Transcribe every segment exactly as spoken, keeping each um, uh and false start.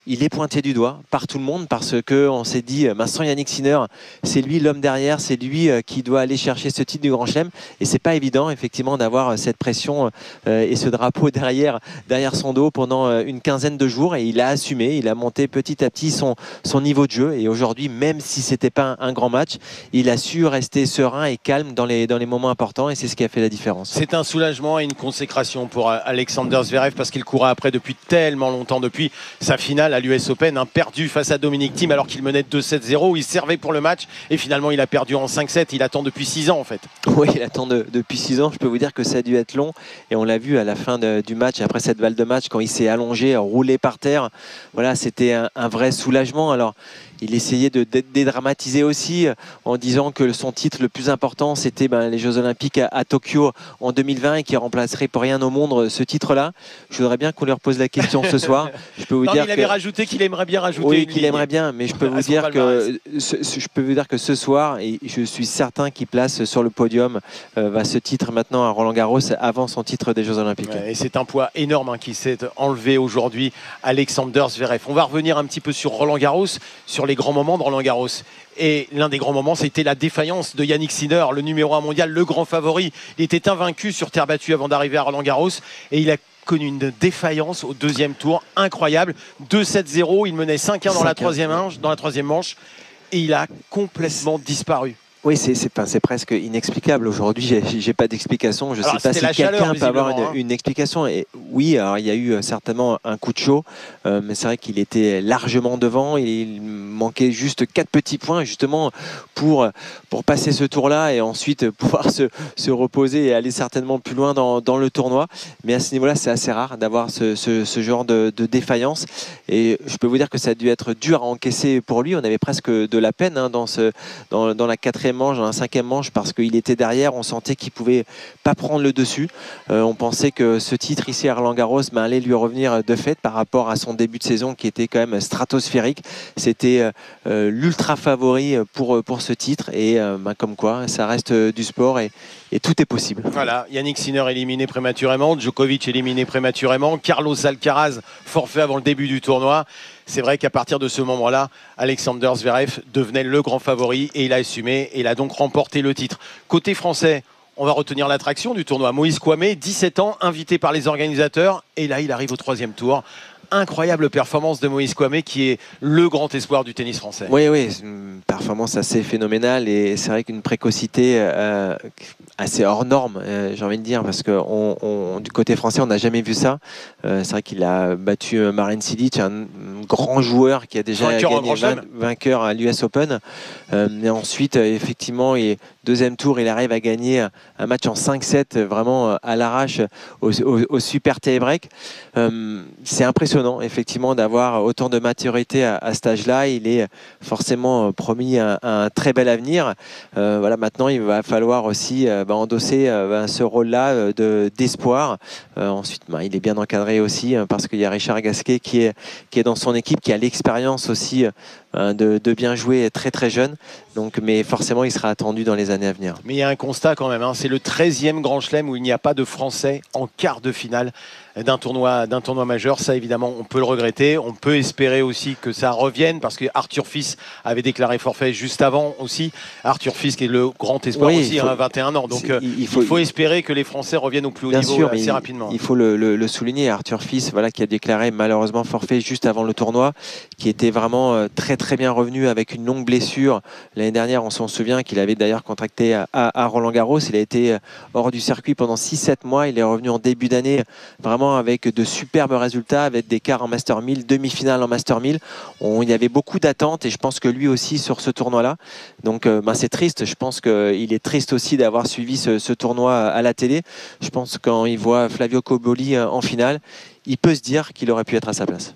Il est pointé du doigt par tout le monde parce qu'on s'est dit, bah, sans Yannick Sinner, c'est lui l'homme derrière, c'est lui qui doit aller chercher ce titre du Grand Chelem. Et c'est pas évident, effectivement, d'avoir cette pression euh, et ce drapeau derrière, derrière son dos pendant une quinzaine de jours. Et il a assumé, il a monté petit à petit son, son niveau de jeu. Et aujourd'hui, même si c'était pas un, un grand match, il a su rester serein et calme dans les, dans les moments importants. Et c'est ce qui a fait la différence. C'est un soulagement et une consécration pour Alexander Zverev parce qu'il courait après depuis tellement longtemps, depuis sa finale à l'U S Open, hein, perdu face à Dominic Thiem alors qu'il menait deux sept zéro, il servait pour le match et finalement il a perdu en cinq sept. Il attend depuis six ans en fait. Oui, il attend de, depuis six ans. Je peux vous dire que ça a dû être long et on l'a vu à la fin de, du match, après cette balle de match, quand il s'est allongé, roulé par terre. Voilà, c'était un, un vrai soulagement. Alors, il essayait de dédramatiser aussi en disant que son titre le plus important, c'était ben, les Jeux Olympiques à, à Tokyo en deux mille vingt et qui remplacerait pour rien au monde ce titre-là. Je voudrais bien qu'on lui repose la question ce soir. Je peux vous non, dire il que... avait rajouté qu'il aimerait bien rajouter. Oui, qu'il aimerait bien, mais je peux vous dire que ce, je peux vous dire que ce soir, et je suis certain qu'il place sur le podium euh, bah, ce titre maintenant à Roland Garros avant son titre des Jeux Olympiques. Ouais, et c'est un poids énorme hein, qui s'est enlevé aujourd'hui, Alexander Zverev. On va revenir un petit peu sur Roland Garros, sur les grands moments de Roland Garros. Et l'un des grands moments, c'était la défaillance de Yannick Sinner, le numéro un mondial, le grand favori. Il était invaincu sur terre battue avant d'arriver à Roland Garros et il a connu une défaillance au deuxième tour incroyable. deux sept zéro, il menait cinq un dans la troisième manche, dans la troisième manche et il a complètement disparu. Oui, c'est presque inexplicable. Aujourd'hui, j'ai pas d'explication. Je ne sais pas si quelqu'un peut avoir une, une explication. Et oui, alors, il y a eu certainement un coup de chaud, euh, mais c'est vrai qu'il était largement devant. Il manquait juste quatre petits points justement pour, pour passer ce tour-là et ensuite pouvoir se, se reposer et aller certainement plus loin dans, dans le tournoi. Mais à ce niveau-là, c'est assez rare d'avoir ce, ce, ce genre de, de défaillance. Et je peux vous dire que ça a dû être dur à encaisser pour lui. On avait presque de la peine hein, dans, ce, dans, dans la quatrième manche, dans la cinquième manche, parce qu'il était derrière, on sentait qu'il pouvait pas prendre le dessus. Euh, on pensait que ce titre ici à Roland Garros ben, allait lui revenir de fait par rapport à son début de saison qui était quand même stratosphérique. C'était euh, l'ultra favori pour, pour ce titre et euh, ben, comme quoi ça reste du sport et, et tout est possible. Voilà, Yannick Sinner éliminé prématurément, Djokovic éliminé prématurément, Carlos Alcaraz forfait avant le début du tournoi. C'est vrai qu'à partir de ce moment-là, Alexander Zverev devenait le grand favori et il a assumé et il a donc remporté le titre. Côté français, on va retenir l'attraction du tournoi. Moïse Kouamé, dix-sept ans, invité par les organisateurs et là il arrive au troisième tour. Incroyable performance de Moïse Kouamé qui est le grand espoir du tennis français. Oui, oui, une performance assez phénoménale et c'est vrai qu'une précocité euh, assez hors norme, euh, j'ai envie de dire, parce que on, on, du côté français, on n'a jamais vu ça. Euh, c'est vrai qu'il a battu Marin Cilic, un grand joueur qui a déjà vainqueur gagné vingt, vainqueur à l'U S Open. Euh, et ensuite, effectivement, et deuxième tour, il arrive à gagner un match en cinq sept, vraiment à l'arrache au, au, au super tie-break. Euh, c'est impressionnant, effectivement, d'avoir autant de maturité à, à cet âge-là. Il est forcément promis un, un très bel avenir. Euh, voilà, maintenant, il va falloir aussi euh, bah, endosser euh, ce rôle-là de, d'espoir. Euh, ensuite, bah, il est bien encadré aussi hein, parce qu'il y a Richard Gasquet qui est, qui est dans son équipe, qui a l'expérience aussi euh, de, de bien jouer très très jeune. Donc, mais forcément, il sera attendu dans les années à venir. Mais il y a un constat quand même, hein, c'est le treizième Grand Chelem où il n'y a pas de Français en quart de finale d'un tournoi, d'un tournoi majeur. Ça, évidemment, on peut le regretter. On peut espérer aussi que ça revienne parce que Arthur Fils avait déclaré forfait juste avant aussi. Arthur Fils qui est le grand espoir oui, aussi, faut, hein, vingt et un ans. Donc, euh, il, faut, il faut espérer que les Français reviennent au plus haut niveau sûr, assez il, rapidement. Il faut le, le, le souligner. Arthur Fils, voilà, qui a déclaré malheureusement forfait juste avant le tournoi, qui était vraiment euh, très très bien revenu avec une longue blessure. L'année dernière, on s'en souvient qu'il avait d'ailleurs contracté à, à, à Roland Garros. Il a été hors du circuit pendant six sept mois. Il est revenu en début d'année vraiment avec de superbes résultats, avec des quarts en Master mille, demi-finale en Master mille. On, il y avait beaucoup d'attentes et je pense que lui aussi sur ce tournoi-là. Donc euh, ben c'est triste. Je pense qu'il est triste aussi d'avoir suivi ce, ce tournoi à la télé. Je pense que quand il voit Flavio Cobolli en finale, il peut se dire qu'il aurait pu être à sa place.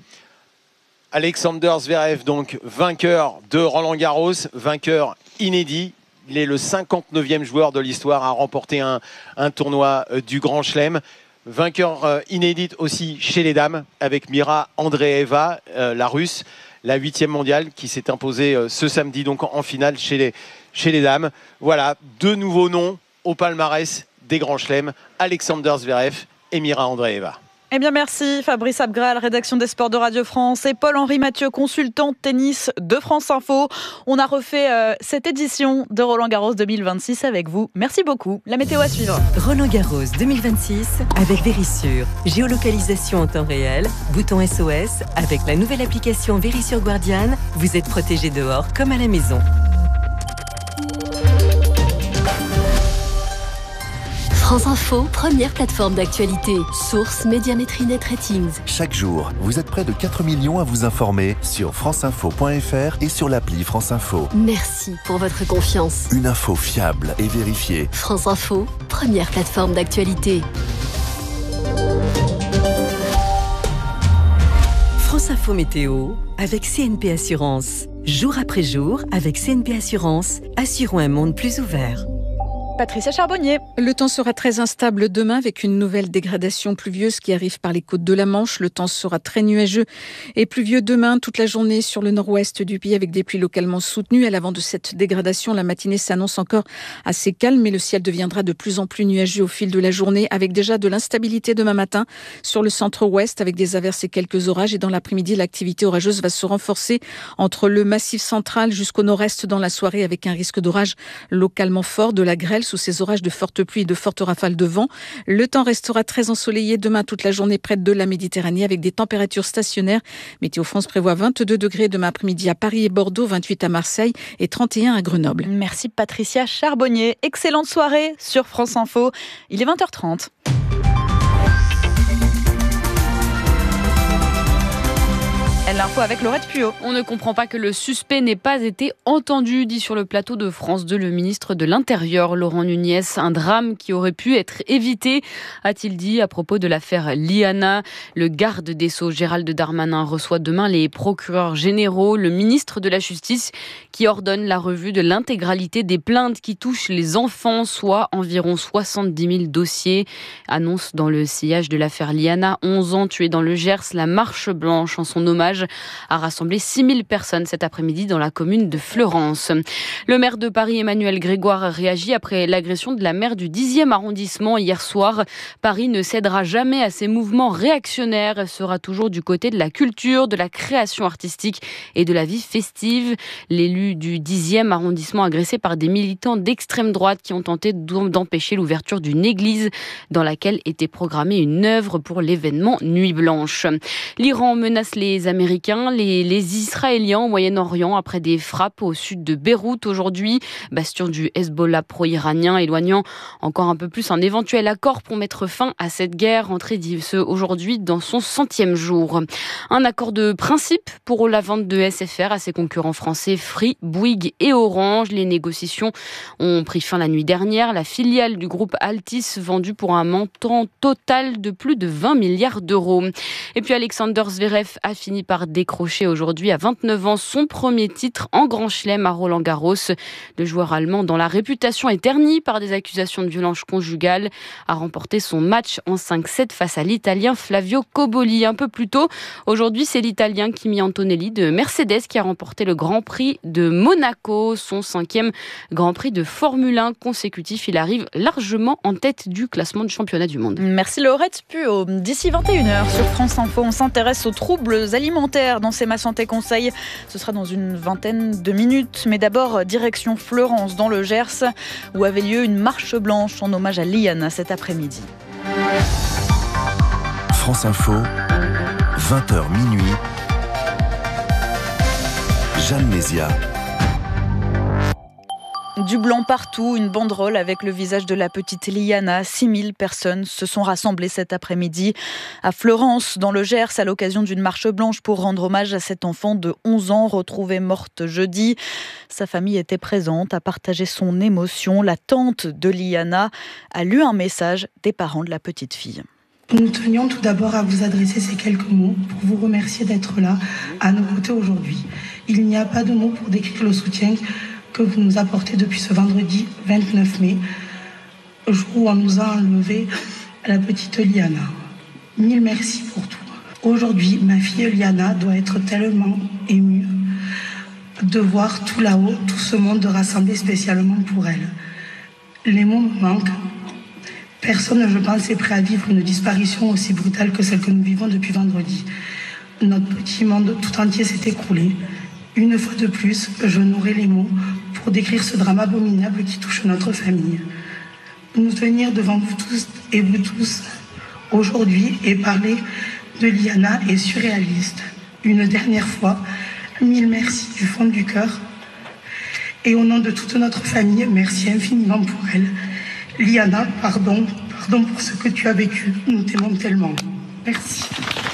Alexander Zverev, donc vainqueur de Roland Garros, vainqueur inédit. Il est le cinquante-neuvième joueur de l'histoire à remporter un, un tournoi du Grand Chelem. Vainqueur euh, inédite aussi chez les dames avec Mira Andreeva, euh, la Russe, la huitième mondiale qui s'est imposée euh, ce samedi donc en, en finale chez les, chez les dames. Voilà, deux nouveaux noms au palmarès des Grands Chelems, Alexander Zverev et Mira Andreeva. Eh bien merci Fabrice Abgral, rédaction des sports de Radio France, et Paul-Henri Mathieu, consultant tennis de France Info. On a refait euh, cette édition de Roland Garros deux mille vingt-six avec vous. Merci beaucoup. La météo à suivre. Roland Garros deux mille vingt-six avec Vérissure. Géolocalisation en temps réel, bouton S O S. Avec la nouvelle application Vérissure Guardian, vous êtes protégé dehors comme à la maison. France Info, première plateforme d'actualité. Source Médiamétrie Net Ratings. Chaque jour, vous êtes près de quatre millions à vous informer sur franceinfo point f r et sur l'appli France Info. Merci pour votre confiance. Une info fiable et vérifiée. France Info, première plateforme d'actualité. France Info Météo avec C N P Assurance. Jour après jour, avec C N P Assurance, assurons un monde plus ouvert. Patricia Charbonnier. Le temps sera très instable demain avec une nouvelle dégradation pluvieuse qui arrive par les côtes de la Manche. Le temps sera très nuageux et pluvieux demain toute la journée sur le nord-ouest du pays avec des pluies localement soutenues. À l'avant de cette dégradation, la matinée s'annonce encore assez calme, mais le ciel deviendra de plus en plus nuageux au fil de la journée avec déjà de l'instabilité demain matin sur le centre-ouest avec des averses et quelques orages. Et dans l'après-midi, l'activité orageuse va se renforcer entre le massif central jusqu'au nord-est dans la soirée avec un risque d'orage localement fort, de la grêle sous ces orages de fortes pluies et de fortes rafales de vent. Le temps restera très ensoleillé demain toute la journée près de la Méditerranée avec des températures stationnaires. Météo France prévoit vingt-deux degrés demain après-midi à Paris et Bordeaux, vingt-huit à Marseille et trente et un à Grenoble. Merci Patricia Charbonnier. Excellente soirée sur France Info. Il est vingt heures trente. L'info avec Laurette Puot. On ne comprend pas que le suspect n'ait pas été entendu, dit sur le plateau de France deux le ministre de l'Intérieur, Laurent Nunez. Un drame qui aurait pu être évité, a-t-il dit à propos de l'affaire Liana. Le garde des Sceaux, Gérald Darmanin, reçoit demain les procureurs généraux, le ministre de la Justice, qui ordonne la revue de l'intégralité des plaintes qui touchent les enfants, soit environ soixante-dix mille dossiers. Annonce dans le sillage de l'affaire Liana, onze ans tués dans le Gers, la marche blanche en son hommage a rassemblé six mille personnes cet après-midi dans la commune de Fleurance. Le maire de Paris, Emmanuel Grégoire, réagit après l'agression de la maire du dixième arrondissement hier soir. Paris ne cédera jamais à ces mouvements réactionnaires. Elle sera toujours du côté de la culture, de la création artistique et de la vie festive. L'élu du dixième arrondissement agressé par des militants d'extrême droite qui ont tenté d'empêcher l'ouverture d'une église dans laquelle était programmée une œuvre pour l'événement Nuit Blanche. L'Iran menace les Américains Les, les Israéliens au Moyen-Orient après des frappes au sud de Beyrouth aujourd'hui, bastion du Hezbollah pro-iranien, éloignant encore un peu plus un éventuel accord pour mettre fin à cette guerre entrée aujourd'hui dans son centième jour. Un accord de principe pour la vente de S F R à ses concurrents français Free, Bouygues et Orange. Les négociations ont pris fin la nuit dernière. La filiale du groupe Altis vendue pour un montant total de plus de vingt milliards d'euros. Et puis Alexander Zverev a fini par décrocher aujourd'hui à vingt-neuf ans son premier titre en Grand Chelem à Roland-Garros. Le joueur allemand, dont la réputation est ternie par des accusations de violence conjugale, a remporté son match en cinq sept face à l'Italien Flavio Cobolli. Un peu plus tôt, aujourd'hui, c'est l'Italien Kimi Antonelli de Mercedes qui a remporté le Grand Prix de Monaco, son cinquième Grand Prix de Formule un consécutif. Il arrive largement en tête du classement du championnat du monde. Merci Laurette Puot. D'ici vingt et une heures sur France Info, on s'intéresse aux troubles alimentaires dans C'est ma santé conseil. Ce sera dans une vingtaine de minutes. Mais d'abord, direction Fleurance dans le Gers où avait lieu une marche blanche en hommage à Liana cet après-midi. France Info, vingt heures minuit. Jeanne Mézia. Du blanc partout, une banderole avec le visage de la petite Liana. six mille personnes se sont rassemblées cet après-midi à Fleurance, dans le Gers, à l'occasion d'une marche blanche pour rendre hommage à cette enfant de onze ans retrouvée morte jeudi. Sa famille était présente, a partagé son émotion. La tante de Liana a lu un message des parents de la petite fille. Nous tenions tout d'abord à vous adresser ces quelques mots pour vous remercier d'être là, à nos côtés aujourd'hui. Il n'y a pas de mots pour décrire le soutien que vous nous apportez depuis ce vendredi vingt-neuf mai, jour où on nous a enlevé la petite Liana. Mille merci pour tout. Aujourd'hui, ma fille Liana doit être tellement émue de voir tout là-haut, tout ce monde rassemblé spécialement pour elle. Les mots me manquent. Personne, je pense, est prêt à vivre une disparition aussi brutale que celle que nous vivons depuis vendredi. Notre petit monde tout entier s'est écroulé. Une fois de plus, je n'aurai les mots pour décrire ce drame abominable qui touche notre famille. Nous tenir devant vous tous et vous tous aujourd'hui et parler de Liana est surréaliste. Une dernière fois, mille merci du fond du cœur. Et au nom de toute notre famille, merci infiniment pour elle. Liana, pardon, pardon pour ce que tu as vécu. Nous t'aimons tellement. Merci.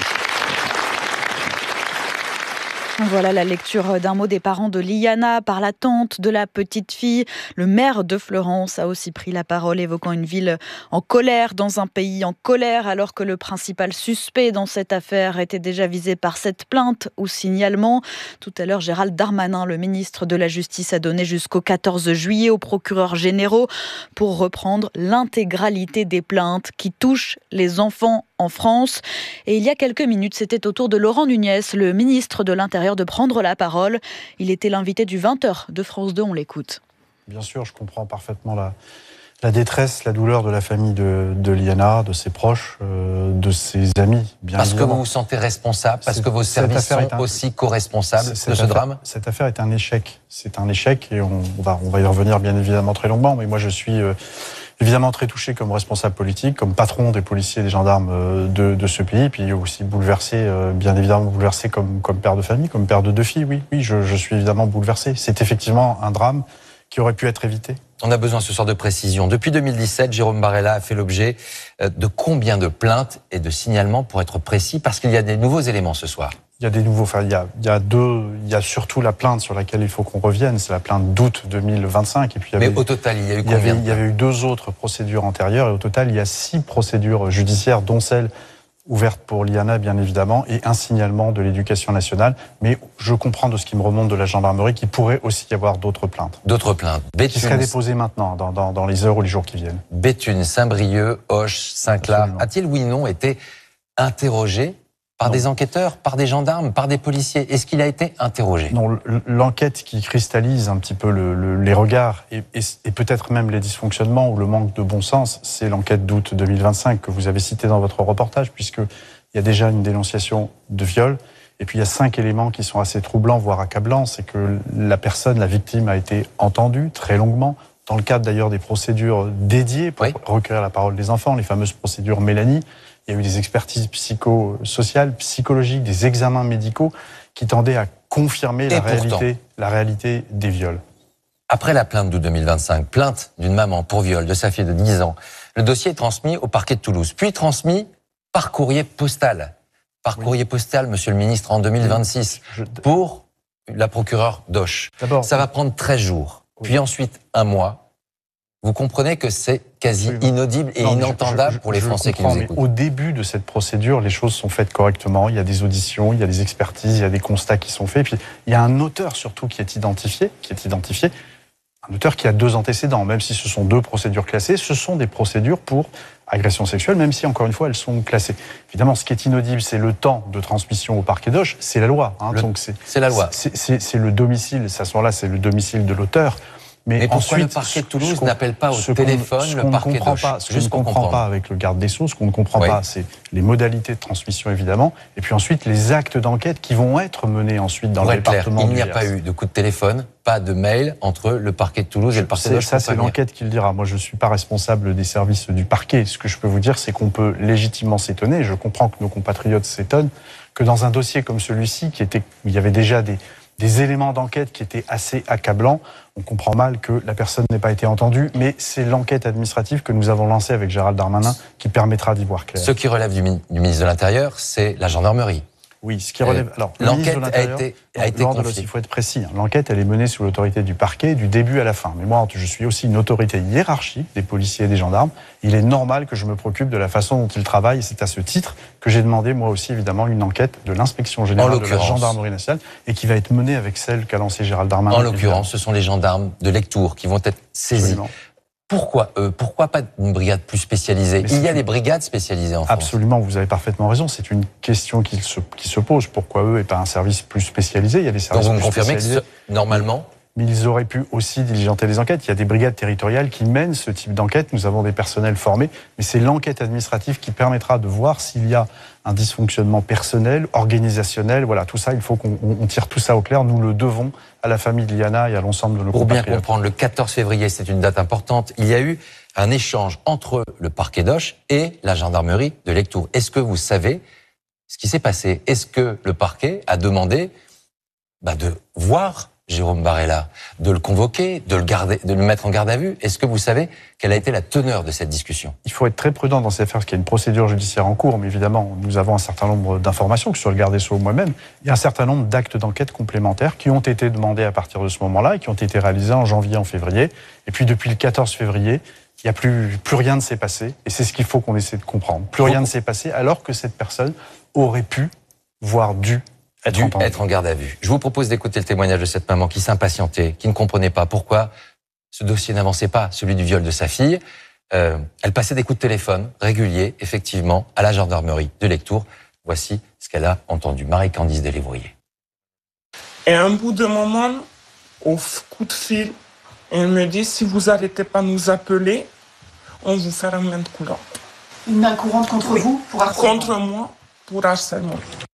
Voilà la lecture d'un mot des parents de Liana par la tante de la petite fille. Le maire de Fleurance a aussi pris la parole, évoquant une ville en colère dans un pays en colère, alors que le principal suspect dans cette affaire était déjà visé par cette plainte ou signalement. Tout à l'heure, Gérald Darmanin, le ministre de la Justice, a donné jusqu'au quatorze juillet aux procureurs généraux pour reprendre l'intégralité des plaintes qui touchent les enfants en France. Et il y a quelques minutes, c'était au tour de Laurent Nunez, le ministre de l'Intérieur, de prendre la parole. Il était l'invité du vingt heures de France deux, on l'écoute. Bien sûr, je comprends parfaitement la, la détresse, la douleur de la famille de, de Liana, de ses proches, euh, de ses amis. Bien parce évidemment. que vous vous sentez responsable, parce que vos services sont un, aussi co-responsables de ce affaire, drame. Cette affaire est un échec. C'est un échec et on, on, va, on va y revenir bien évidemment très longuement, mais moi je suis... Euh, évidemment très touché comme responsable politique, comme patron des policiers et des gendarmes de, de ce pays, puis aussi bouleversé, bien évidemment bouleversé comme, comme père de famille, comme père de deux filles, oui, oui, je, je suis évidemment bouleversé. C'est effectivement un drame qui aurait pu être évité. On a besoin ce soir de précision. Depuis deux mille dix-sept, Jérôme Barella a fait l'objet de combien de plaintes et de signalements, pour être précis, parce qu'il y a des nouveaux éléments ce soir. Il y a des nouveaux, enfin, il y a, il y a deux, il y a surtout la plainte sur laquelle il faut qu'on revienne, c'est la plainte d'août deux mille vingt-cinq. Et puis il y avait, mais au total, il y a eu combien il y avait, il y avait eu deux autres procédures antérieures, et au total, il y a six procédures judiciaires, dont celle ouverte pour Liana, bien évidemment, et un signalement de l'Éducation nationale. Mais je comprends de ce qui me remonte de la gendarmerie qu'il pourrait aussi y avoir d'autres plaintes. D'autres plaintes. Béthune, qui seraient déposées maintenant, dans, dans, dans les heures ou les jours qui viennent. Béthune, Saint-Brieuc, Auch, Saint-Clar, a-t-il, oui ou non, été interrogé par non. des enquêteurs, par des gendarmes, par des policiers? Est-ce qu'il a été interrogé? Non, l'enquête qui cristallise un petit peu le, le, les regards et, et, et peut-être même les dysfonctionnements ou le manque de bon sens, c'est l'enquête d'août deux mille vingt-cinq que vous avez citée dans votre reportage, puisqu'il y a déjà une dénonciation de viol. Et puis il y a cinq éléments qui sont assez troublants, voire accablants. C'est que la personne, la victime, a été entendue très longuement, dans le cadre d'ailleurs des procédures dédiées pour oui. recueillir la parole des enfants, les fameuses procédures Mélanie. Il y a eu des expertises psychosociales, psychologiques, des examens médicaux qui tendaient à confirmer la réalité, la réalité des viols. Après la plainte d'août deux mille vingt-cinq, plainte d'une maman pour viol de sa fille de dix ans, le dossier est transmis au parquet de Toulouse, puis transmis par courrier postal. Par oui. courrier postal, monsieur le ministre, en deux mille vingt-six, Je... pour la procureure d'Auch. D'abord, ça va prendre treize jours, oui. puis ensuite un mois. Vous comprenez que c'est quasi inaudible et non, inentendable je, je, pour les Français qui nous écoutent. Au début de cette procédure, les choses sont faites correctement. Il y a des auditions, il y a des expertises, il y a des constats qui sont faits. Puis il y a un auteur surtout qui est identifié, qui est identifié, un auteur qui a deux antécédents. Même si ce sont deux procédures classées, ce sont des procédures pour agression sexuelle, même si encore une fois elles sont classées. Évidemment, ce qui est inaudible, c'est le temps de transmission au parquet d'Auch. C'est la loi. Hein, le, donc c'est la loi. C'est le domicile. À ce moment-là, c'est le domicile de l'auteur. Mais, Mais pourquoi ensuite, le parquet de Toulouse n'appelle pas au téléphone le parquet d'Auch? Ce qu'on ne comprend pas avec le garde des Sceaux, ce qu'on ne comprend oui. pas, c'est les modalités de transmission, évidemment, et puis ensuite les actes d'enquête qui vont être menés ensuite dans Pour le département. Clair, il n'y a pas eu de coup de téléphone, pas de mail entre le parquet de Toulouse et le parquet d'Auch. Ça, c'est l'enquête qui le dira. Moi, je ne suis pas responsable des services du parquet. Ce que je peux vous dire, c'est qu'on peut légitimement s'étonner, je comprends que nos compatriotes s'étonnent, que dans un dossier comme celui-ci, qui était, où il y avait déjà des... des éléments d'enquête qui étaient assez accablants. On comprend mal que la personne n'ait pas été entendue, mais c'est l'enquête administrative que nous avons lancée avec Gérald Darmanin qui permettra d'y voir clair. Ce qui relève du, du ministre de l'Intérieur, c'est la gendarmerie. Oui, ce qui relève... Alors, l'enquête a été, a été confiée. Il faut être précis. L'enquête, elle est menée sous l'autorité du parquet du début à la fin. Mais moi, je suis aussi une autorité hiérarchique des policiers et des gendarmes. Il est normal que je me préoccupe de la façon dont ils travaillent. Et c'est à ce titre que j'ai demandé, moi aussi, évidemment, une enquête de l'inspection générale de la gendarmerie nationale et qui va être menée avec celle qu'a lancée Gérald Darmanin. En l'occurrence, ce sont les gendarmes de Lectoure qui vont être saisis. Absolument. Pourquoi eux? Pourquoi pas une brigade plus spécialisée? Il y a des brigades spécialisées en France. Absolument, vous avez parfaitement raison. C'est une question qui se, qui se pose. Pourquoi eux et pas un service plus spécialisé? Il y a des services Donc vous plus me confirmez spécialisés. que ce, normalement, mais ils auraient pu aussi diligenter les enquêtes. Il y a des brigades territoriales qui mènent ce type d'enquête. Nous avons des personnels formés, mais c'est l'enquête administrative qui permettra de voir s'il y a un dysfonctionnement personnel, organisationnel. Voilà, tout ça, il faut qu'on on tire tout ça au clair. Nous le devons à la famille de Liana et à l'ensemble de nos compatriotes. Pour bien comprendre, le quatorze février, c'est une date importante. Il y a eu un échange entre le parquet d'Auch et la gendarmerie de Lectoure. Est-ce que vous savez ce qui s'est passé? Est-ce que le parquet a demandé bah, de voir Jérôme Barella, de le convoquer, de le, garder, de le mettre en garde à vue? Est-ce que vous savez quelle a été la teneur de cette discussion? Il faut être très prudent dans cette affaire parce qu'il y a une procédure judiciaire en cours, mais évidemment, nous avons un certain nombre d'informations, que ce soit le garde des Sceaux ou moi-même. Il y a un certain nombre d'actes d'enquête complémentaires qui ont été demandés à partir de ce moment-là et qui ont été réalisés en janvier, en février. Et puis depuis le quatorze février, il n'y a plus, plus rien ne s'est passé. Et c'est ce qu'il faut qu'on essaie de comprendre. Plus rien ne s'est passé alors que cette personne aurait pu, voire dû, être, dû être en garde à vue. Je vous propose d'écouter le témoignage de cette maman qui s'impatientait, qui ne comprenait pas pourquoi ce dossier n'avançait pas, celui du viol de sa fille. Euh, elle passait des coups de téléphone réguliers, effectivement, à la gendarmerie de Lectoure. Voici ce qu'elle a entendu. Marie-Candice Delévrier. Et à un bout de moment, au coup de fil, elle me dit, si vous n'arrêtez pas nous appeler, on vous fera une main courante. Une main courante contre oui. vous pour harcèlement? Contre moi, pour harcèlement.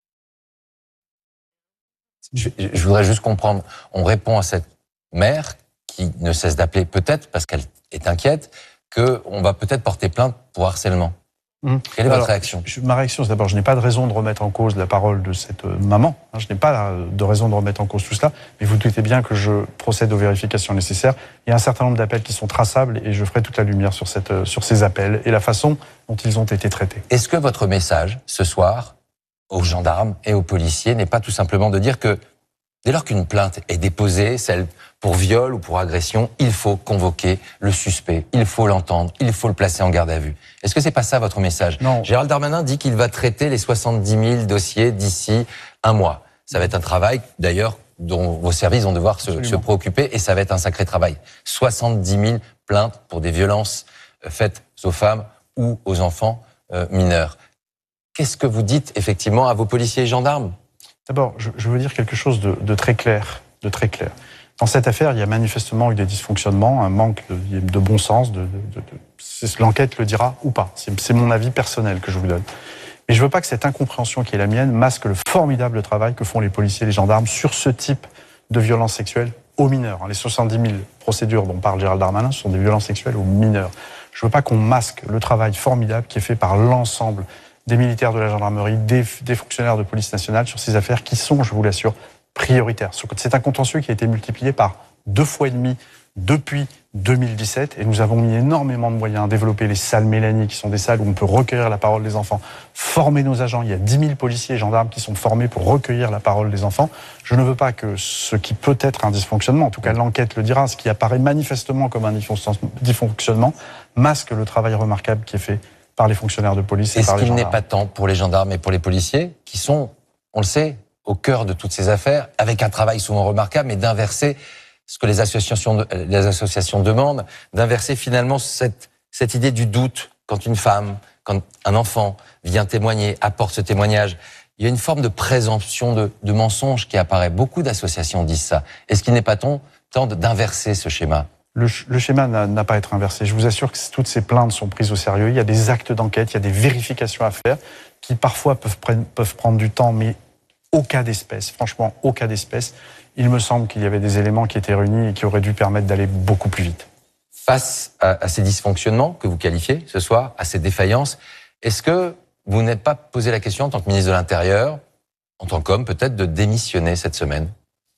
Je, je voudrais juste comprendre, on répond à cette mère qui ne cesse d'appeler peut-être, parce qu'elle est inquiète, qu'on va peut-être porter plainte pour harcèlement. Mmh. Quelle est Alors, votre réaction? je, Ma réaction, c'est d'abord, je n'ai pas de raison de remettre en cause la parole de cette euh, maman. Hein, je n'ai pas euh, de raison de remettre en cause tout cela, mais vous doutez bien que je procède aux vérifications nécessaires. Il y a un certain nombre d'appels qui sont traçables et je ferai toute la lumière sur, cette, euh, sur ces appels et la façon dont ils ont été traités. Est-ce que votre message, ce soir, aux gendarmes et aux policiers, n'est pas tout simplement de dire que dès lors qu'une plainte est déposée, celle pour viol ou pour agression, il faut convoquer le suspect, il faut l'entendre, il faut le placer en garde à vue. Est-ce que c'est pas ça votre message? Non. Gérald Darmanin dit qu'il va traiter les soixante-dix mille dossiers d'ici un mois. Ça va être un travail, d'ailleurs, dont vos services vont devoir se, se préoccuper, et ça va être un sacré travail. soixante-dix mille plaintes pour des violences faites aux femmes ou aux enfants euh, mineurs. Qu'est-ce que vous dites effectivement à vos policiers et gendarmes? D'abord, je, je veux dire quelque chose de, de très clair, de très clair. Dans cette affaire, il y a manifestement eu des dysfonctionnements, un manque de, de bon sens. De, de, de, de, l'enquête le dira ou pas. C'est, c'est mon avis personnel que je vous donne. Mais je veux pas que cette incompréhension qui est la mienne masque le formidable travail que font les policiers et les gendarmes sur ce type de violences sexuelles aux mineurs. Les soixante-dix mille procédures dont parle Gérald Darmanin sont des violences sexuelles aux mineurs. Je veux pas qu'on masque le travail formidable qui est fait par l'ensemble des militaires de la gendarmerie, des, des fonctionnaires de police nationale sur ces affaires qui sont, je vous l'assure, prioritaires. C'est un contentieux qui a été multiplié par deux fois et demi depuis deux mille dix-sept et nous avons mis énormément de moyens à développer les salles Mélanie, qui sont des salles où on peut recueillir la parole des enfants, former nos agents. Il y a dix mille policiers et gendarmes qui sont formés pour recueillir la parole des enfants. Je ne veux pas que ce qui peut être un dysfonctionnement, en tout cas l'enquête le dira, ce qui apparaît manifestement comme un dysfonctionnement, masque le travail remarquable qui est fait par les fonctionnaires de police et Est-ce par les qu'il gendarmes. n'est pas temps pour les gendarmes et pour les policiers, qui sont, on le sait, au cœur de toutes ces affaires, avec un travail souvent remarquable, mais d'inverser ce que les associations, les associations demandent, d'inverser finalement cette, cette idée du doute quand une femme, quand un enfant vient témoigner, apporte ce témoignage. Il y a une forme de présomption de, de mensonge qui apparaît. Beaucoup d'associations disent ça. Est-ce qu'il n'est pas temps, temps d'inverser ce schéma ? Le, le schéma n'a, n'a pas à être inversé. Je vous assure que toutes ces plaintes sont prises au sérieux. Il y a des actes d'enquête, il y a des vérifications à faire qui parfois peuvent, prenne, peuvent prendre du temps, mais au cas d'espèce, franchement, au cas d'espèce, il me semble qu'il y avait des éléments qui étaient réunis et qui auraient dû permettre d'aller beaucoup plus vite. Face à, à ces dysfonctionnements que vous qualifiez ce soir, à ces défaillances, est-ce que vous n'êtes pas posé la question en tant que ministre de l'Intérieur, en tant qu'homme peut-être, de démissionner cette semaine ?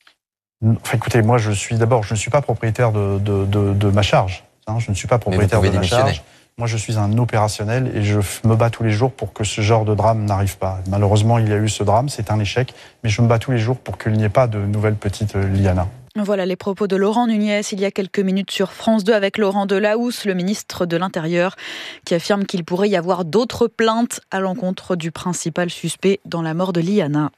Enfin, écoutez, moi, je suis d'abord, je ne suis pas propriétaire de, de, de, de ma charge. Hein, je ne suis pas propriétaire de ma charge. Moi, je suis un opérationnel et je me bats tous les jours pour que ce genre de drame n'arrive pas. Malheureusement, il y a eu ce drame, c'est un échec, mais je me bats tous les jours pour qu'il n'y ait pas de nouvelle petite Liana. Voilà les propos de Laurent Nunez il y a quelques minutes sur France deux avec Laurent Delahousse, le ministre de l'Intérieur, qui affirme qu'il pourrait y avoir d'autres plaintes à l'encontre du principal suspect dans la mort de Liana.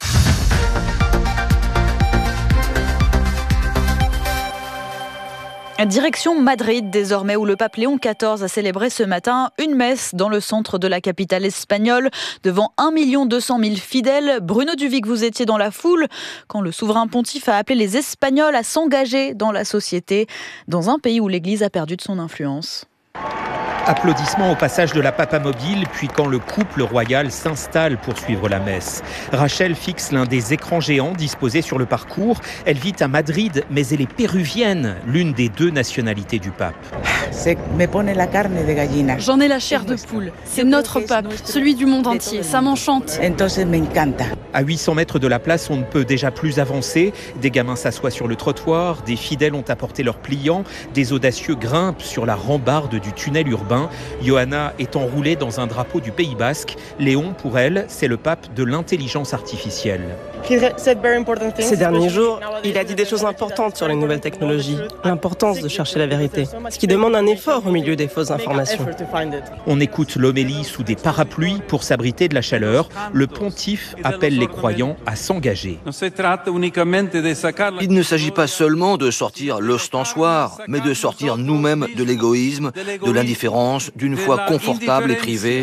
Direction Madrid désormais, où le pape Léon quatorze a célébré ce matin une messe dans le centre de la capitale espagnole devant un million deux cent mille fidèles. Bruno Duvic, vous étiez dans la foule quand le souverain pontife a appelé les Espagnols à s'engager dans la société dans un pays où l'Église a perdu de son influence. Applaudissements au passage de la papamobile, puis quand le couple royal s'installe pour suivre la messe. Rachel fixe l'un des écrans géants disposés sur le parcours. Elle vit à Madrid, mais elle est péruvienne, l'une des deux nationalités du pape. J'en ai la chair de poule. C'est notre pape, celui du monde entier. Ça m'enchante. À huit cents mètres de la place, on ne peut déjà plus avancer. Des gamins s'assoient sur le trottoir, des fidèles ont apporté leurs pliants, des audacieux grimpent sur la rambarde du tunnel urbain. Johanna est enroulée dans un drapeau du Pays Basque. Léon, pour elle, c'est le pape de l'intelligence artificielle. Ces derniers jours, il a dit des choses importantes sur les nouvelles technologies, l'importance de chercher la vérité, ce qui demande un effort au milieu des fausses informations. On écoute l'homélie sous des parapluies pour s'abriter de la chaleur. Le pontife appelle les croyants à s'engager. Il ne s'agit pas seulement de sortir l'ostensoir, mais de sortir nous-mêmes de l'égoïsme, de l'indifférence, d'une foi confortable et privée.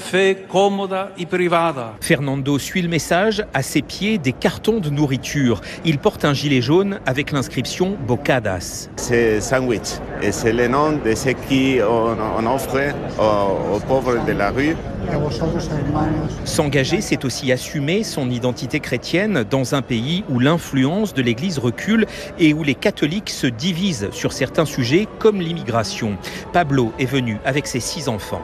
Fernando suit le message. À ses pieds, des cartons de nourriture. Il porte un gilet jaune avec l'inscription Bocadas. C'est sandwich et c'est le nom de ce qu'on on offre aux, aux pauvres de la rue. S'engager, c'est aussi assumer son identité chrétienne dans un pays où l'influence de l'Église recule et où les catholiques se divisent sur certains sujets comme l'immigration. Pablo est venu avec ses six enfants.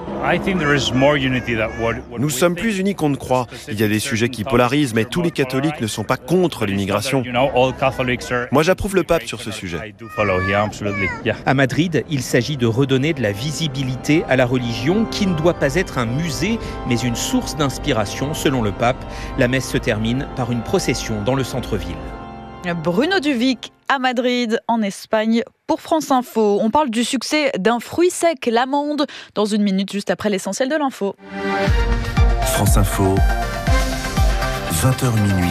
Nous sommes plus unis qu'on ne croit. Il y a des sujets qui polarisent, mais tous les catholiques ne sont pas contre l'immigration. Moi, j'approuve le pape sur ce sujet. À Madrid, il s'agit de redonner de la visibilité à la religion qui ne doit pas être un musée, mais une source d'inspiration selon le pape. La messe se termine par une procession dans le centre-ville. Bruno Duvic à Madrid, en Espagne, pour France Info. On parle du succès d'un fruit sec, l'amande, dans une minute, juste après l'essentiel de l'info. France Info, vingt heures minuit.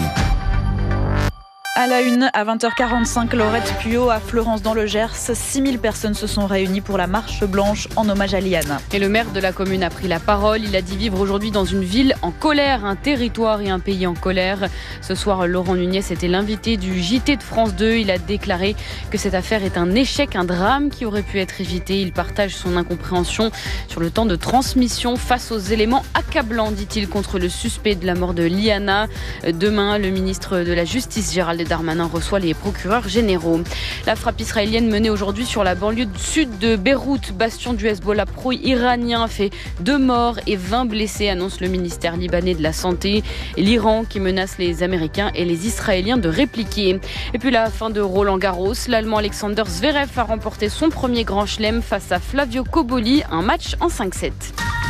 À la une, à vingt heures quarante-cinq, Laurette Puyo à Florence dans le Gers. six mille personnes se sont réunies pour la marche blanche en hommage à Liana. Et le maire de la commune a pris la parole. Il a dit vivre aujourd'hui dans une ville en colère, un territoire et un pays en colère. Ce soir, Laurent Nunez était l'invité du J T de France deux. Il a déclaré que cette affaire est un échec, un drame qui aurait pu être évité. Il partage son incompréhension sur le temps de transmission face aux éléments accablants, dit-il, contre le suspect de la mort de Liana. Demain, le ministre de la Justice, Gérald Darmanin, reçoit les procureurs généraux. La frappe israélienne menée aujourd'hui sur la banlieue sud de Beyrouth, bastion du Hezbollah pro-iranien, fait deux morts et vingt blessés, annonce le ministère libanais de la Santé. L'Iran qui menace les Américains et les Israéliens de répliquer. Et puis la fin de Roland Garros, l'Allemand Alexander Zverev a remporté son premier grand chelem face à Flavio Cobolli, un match en cinq sept.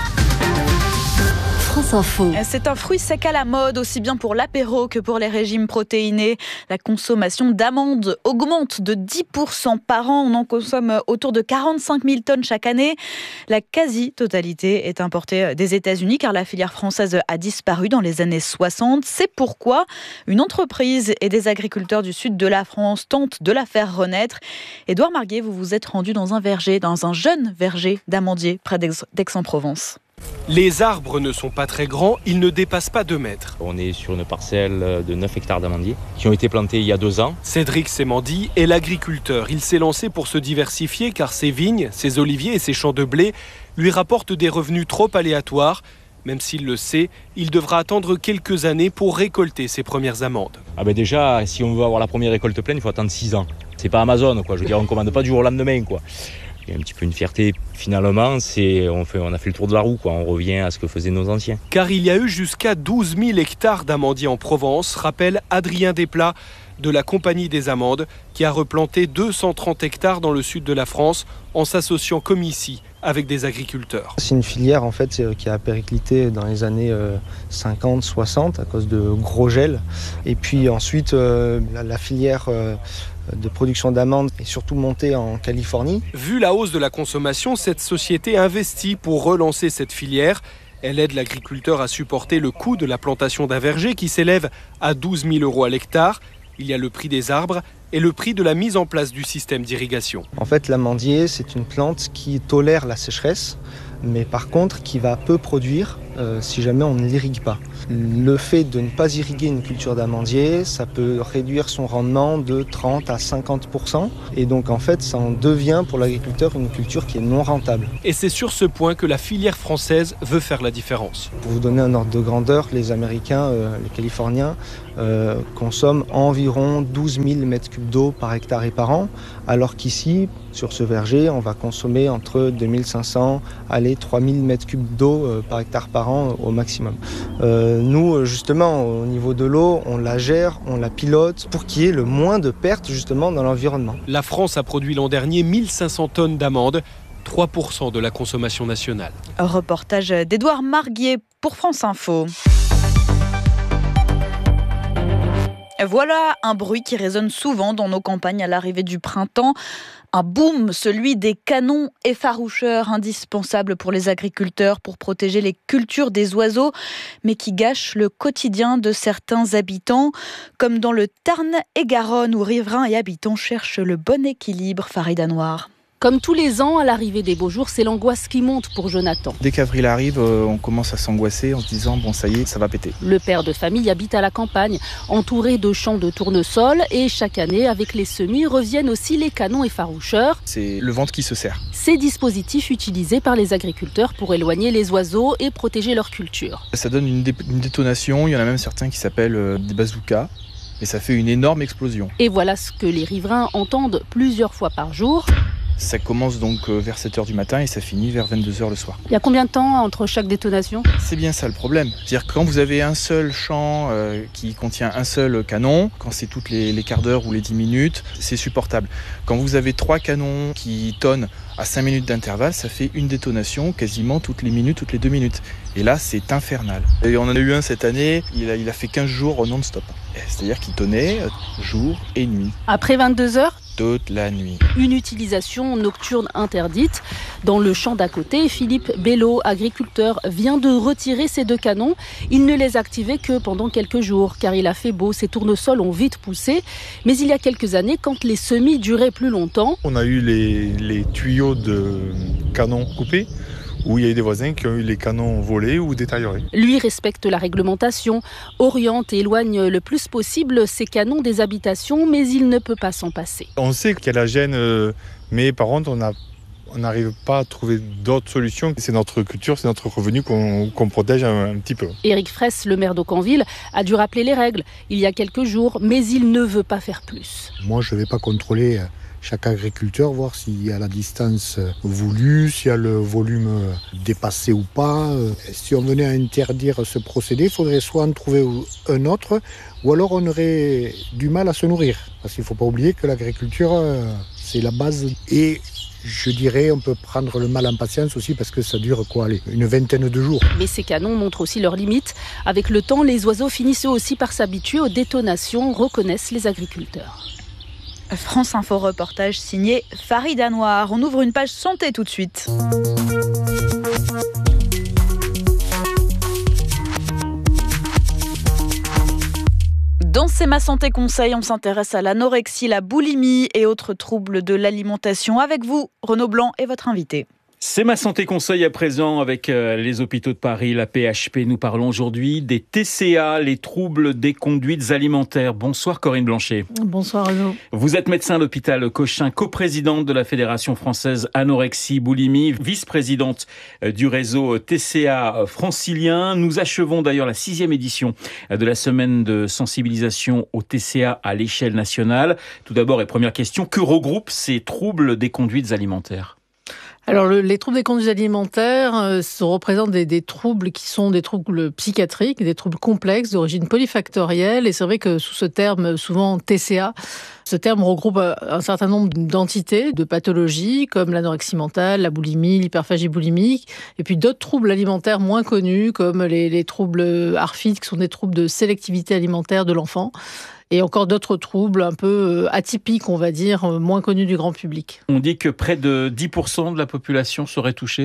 C'est un fruit sec à la mode, aussi bien pour l'apéro que pour les régimes protéinés. La consommation d'amandes augmente de dix pour cent par an. On en consomme autour de quarante-cinq mille tonnes chaque année. La quasi-totalité est importée des États-Unis car la filière française a disparu dans les années soixante. C'est pourquoi une entreprise et des agriculteurs du sud de la France tentent de la faire renaître. Édouard Marguet, vous vous êtes rendu dans un verger, dans un jeune verger d'amandiers près d'Aix-en-Provence. Les arbres ne sont pas très grands, ils ne dépassent pas deux mètres. On est sur une parcelle de neuf hectares d'amandiers qui ont été plantés il y a deux ans. Cédric Sémandy est l'agriculteur. Il s'est lancé pour se diversifier car ses vignes, ses oliviers et ses champs de blé lui rapportent des revenus trop aléatoires. Même s'il le sait, il devra attendre quelques années pour récolter ses premières amandes. Ah ben déjà, si on veut avoir la première récolte pleine, il faut attendre six ans. C'est pas Amazon, quoi. Je veux dire, on ne commande pas du jour au lendemain, quoi. Il y a un petit peu une fierté, finalement, c'est, on, fait, on a fait le tour de la roue, quoi. On revient à ce que faisaient nos anciens. Car il y a eu jusqu'à douze mille hectares d'amandiers en Provence, rappelle Adrien Desplat de la Compagnie des Amandes, qui a replanté deux cent trente hectares dans le sud de la France, en s'associant comme ici avec des agriculteurs. C'est une filière en fait qui a périclité dans les années cinquante soixante à cause de gros gel. Et puis ensuite, la, la filière de production d'amandes est surtout montée en Californie. Vu la hausse de la consommation, cette société investit pour relancer cette filière. Elle aide l'agriculteur à supporter le coût de la plantation d'un verger qui s'élève à douze mille euros à l'hectare. Il y a le prix des arbres et le prix de la mise en place du système d'irrigation. En fait, l'amandier, c'est une plante qui tolère la sécheresse, mais par contre qui va peu produire euh, si jamais on ne l'irrigue pas. Le fait de ne pas irriguer une culture d'amandier, ça peut réduire son rendement de trente à cinquante pour cent. Et donc en fait, ça en devient pour l'agriculteur une culture qui est non rentable. Et c'est sur ce point que la filière française veut faire la différence. Pour vous donner un ordre de grandeur, les Américains, euh, les Californiens, euh, consomment environ douze mille mètres cubes d'eau par hectare et par an, alors qu'ici, sur ce verger, on va consommer entre deux mille cinq cents et trois mille mètres cubes d'eau euh, par hectare par an au maximum. Euh, nous, justement, au niveau de l'eau, on la gère, on la pilote pour qu'il y ait le moins de pertes justement dans l'environnement. La France a produit l'an dernier mille cinq cents tonnes d'amandes, trois pour cent de la consommation nationale. Un reportage d'Édouard Marguier pour France Info. Voilà un bruit qui résonne souvent dans nos campagnes à l'arrivée du printemps. Un boom, celui des canons effaroucheurs, indispensables pour les agriculteurs pour protéger les cultures des oiseaux, mais qui gâchent le quotidien de certains habitants, comme dans le Tarn-et-Garonne où riverains et habitants cherchent le bon équilibre. Farida Noir. Comme tous les ans, à l'arrivée des beaux jours, c'est l'angoisse qui monte pour Jonathan. Dès qu'avril arrive, on commence à s'angoisser en se disant « bon, ça y est, ça va péter ». Le père de famille habite à la campagne, entouré de champs de tournesol, et chaque année, avec les semis, reviennent aussi les canons effaroucheurs. C'est le ventre qui se serre. Ces dispositifs utilisés par les agriculteurs pour éloigner les oiseaux et protéger leur culture. Ça donne une, dé- une détonation, il y en a même certains qui s'appellent euh, des bazookas, et ça fait une énorme explosion. Et voilà ce que les riverains entendent plusieurs fois par jour. Ça commence donc vers sept heures du matin et ça finit vers vingt-deux heures le soir. Il y a combien de temps entre chaque détonation ? C'est bien ça le problème. C'est-à-dire que quand vous avez un seul champ euh, qui contient un seul canon, quand c'est toutes les, les quarts d'heure ou les dix minutes, c'est supportable. Quand vous avez trois canons qui tonnent à cinq minutes d'intervalle, ça fait une détonation quasiment toutes les minutes, toutes les deux minutes. Et là, c'est infernal. Et on en a eu un cette année, il a, il a fait quinze jours non-stop. C'est-à-dire qu'il tonnait jour et nuit. Après vingt-deux heures ? Toute la nuit. Une utilisation nocturne interdite. Dans le champ d'à côté, Philippe Bello, agriculteur, vient de retirer ses deux canons. Il ne les activait que pendant quelques jours, car il a fait beau. Ces tournesols ont vite poussé. Mais il y a quelques années, quand les semis duraient plus longtemps... On a eu les, les tuyaux de canons coupés, où il y a eu des voisins qui ont eu les canons volés ou détériorés. Lui respecte la réglementation, oriente et éloigne le plus possible ces canons des habitations, mais il ne peut pas s'en passer. On sait qu'il y a la gêne, mais par contre, on a on n'arrive pas à trouver d'autres solutions. C'est notre culture, c'est notre revenu qu'on, qu'on protège un, un petit peu. Éric Fraisse, le maire d'Aucanville, a dû rappeler les règles il y a quelques jours, mais il ne veut pas faire plus. Moi, je ne vais pas contrôler chaque agriculteur, voir s'il y a la distance voulue, s'il y a le volume dépassé ou pas. Si on venait à interdire ce procédé, il faudrait soit en trouver un autre, ou alors on aurait du mal à se nourrir. Parce qu'il ne faut pas oublier que l'agriculture, c'est la base. Et je dirais, on peut prendre le mal en patience aussi parce que ça dure quoi, allez, une vingtaine de jours. Mais ces canons montrent aussi leurs limites. Avec le temps, les oiseaux finissent eux aussi par s'habituer aux détonations, reconnaissent les agriculteurs. France Info reportage signé Farida Noir. On ouvre une page santé tout de suite. Dans C'est ma santé conseil, on s'intéresse à l'anorexie, la boulimie et autres troubles de l'alimentation. Avec vous, Renaud Blanc et votre invité. C'est ma santé conseil à présent avec les hôpitaux de Paris, la P H P. Nous parlons aujourd'hui des T C A, les troubles des conduites alimentaires. Bonsoir Corinne Blanchet. Bonsoir Renaud. Vous êtes médecin à l'hôpital Cochin, coprésidente de la Fédération française anorexie boulimie, vice-présidente du réseau T C A francilien. Nous achevons d'ailleurs la sixième édition de la semaine de sensibilisation au T C A à l'échelle nationale. Tout d'abord et première question, que regroupent ces troubles des conduites alimentaires ? Alors, le, les troubles des conduites alimentaires euh, se représentent des, des troubles qui sont des troubles psychiatriques, des troubles complexes d'origine polyfactorielle. Et c'est vrai que sous ce terme, souvent T C A, ce terme regroupe un certain nombre d'entités, de pathologies, comme l'anorexie mentale, la boulimie, l'hyperphagie boulimique, et puis d'autres troubles alimentaires moins connus, comme les, les troubles A R F I D, qui sont des troubles de sélectivité alimentaire de l'enfant. Et encore d'autres troubles un peu atypiques, on va dire, moins connus du grand public. On dit que près de dix pour cent de la population serait touchée, c'est ça ?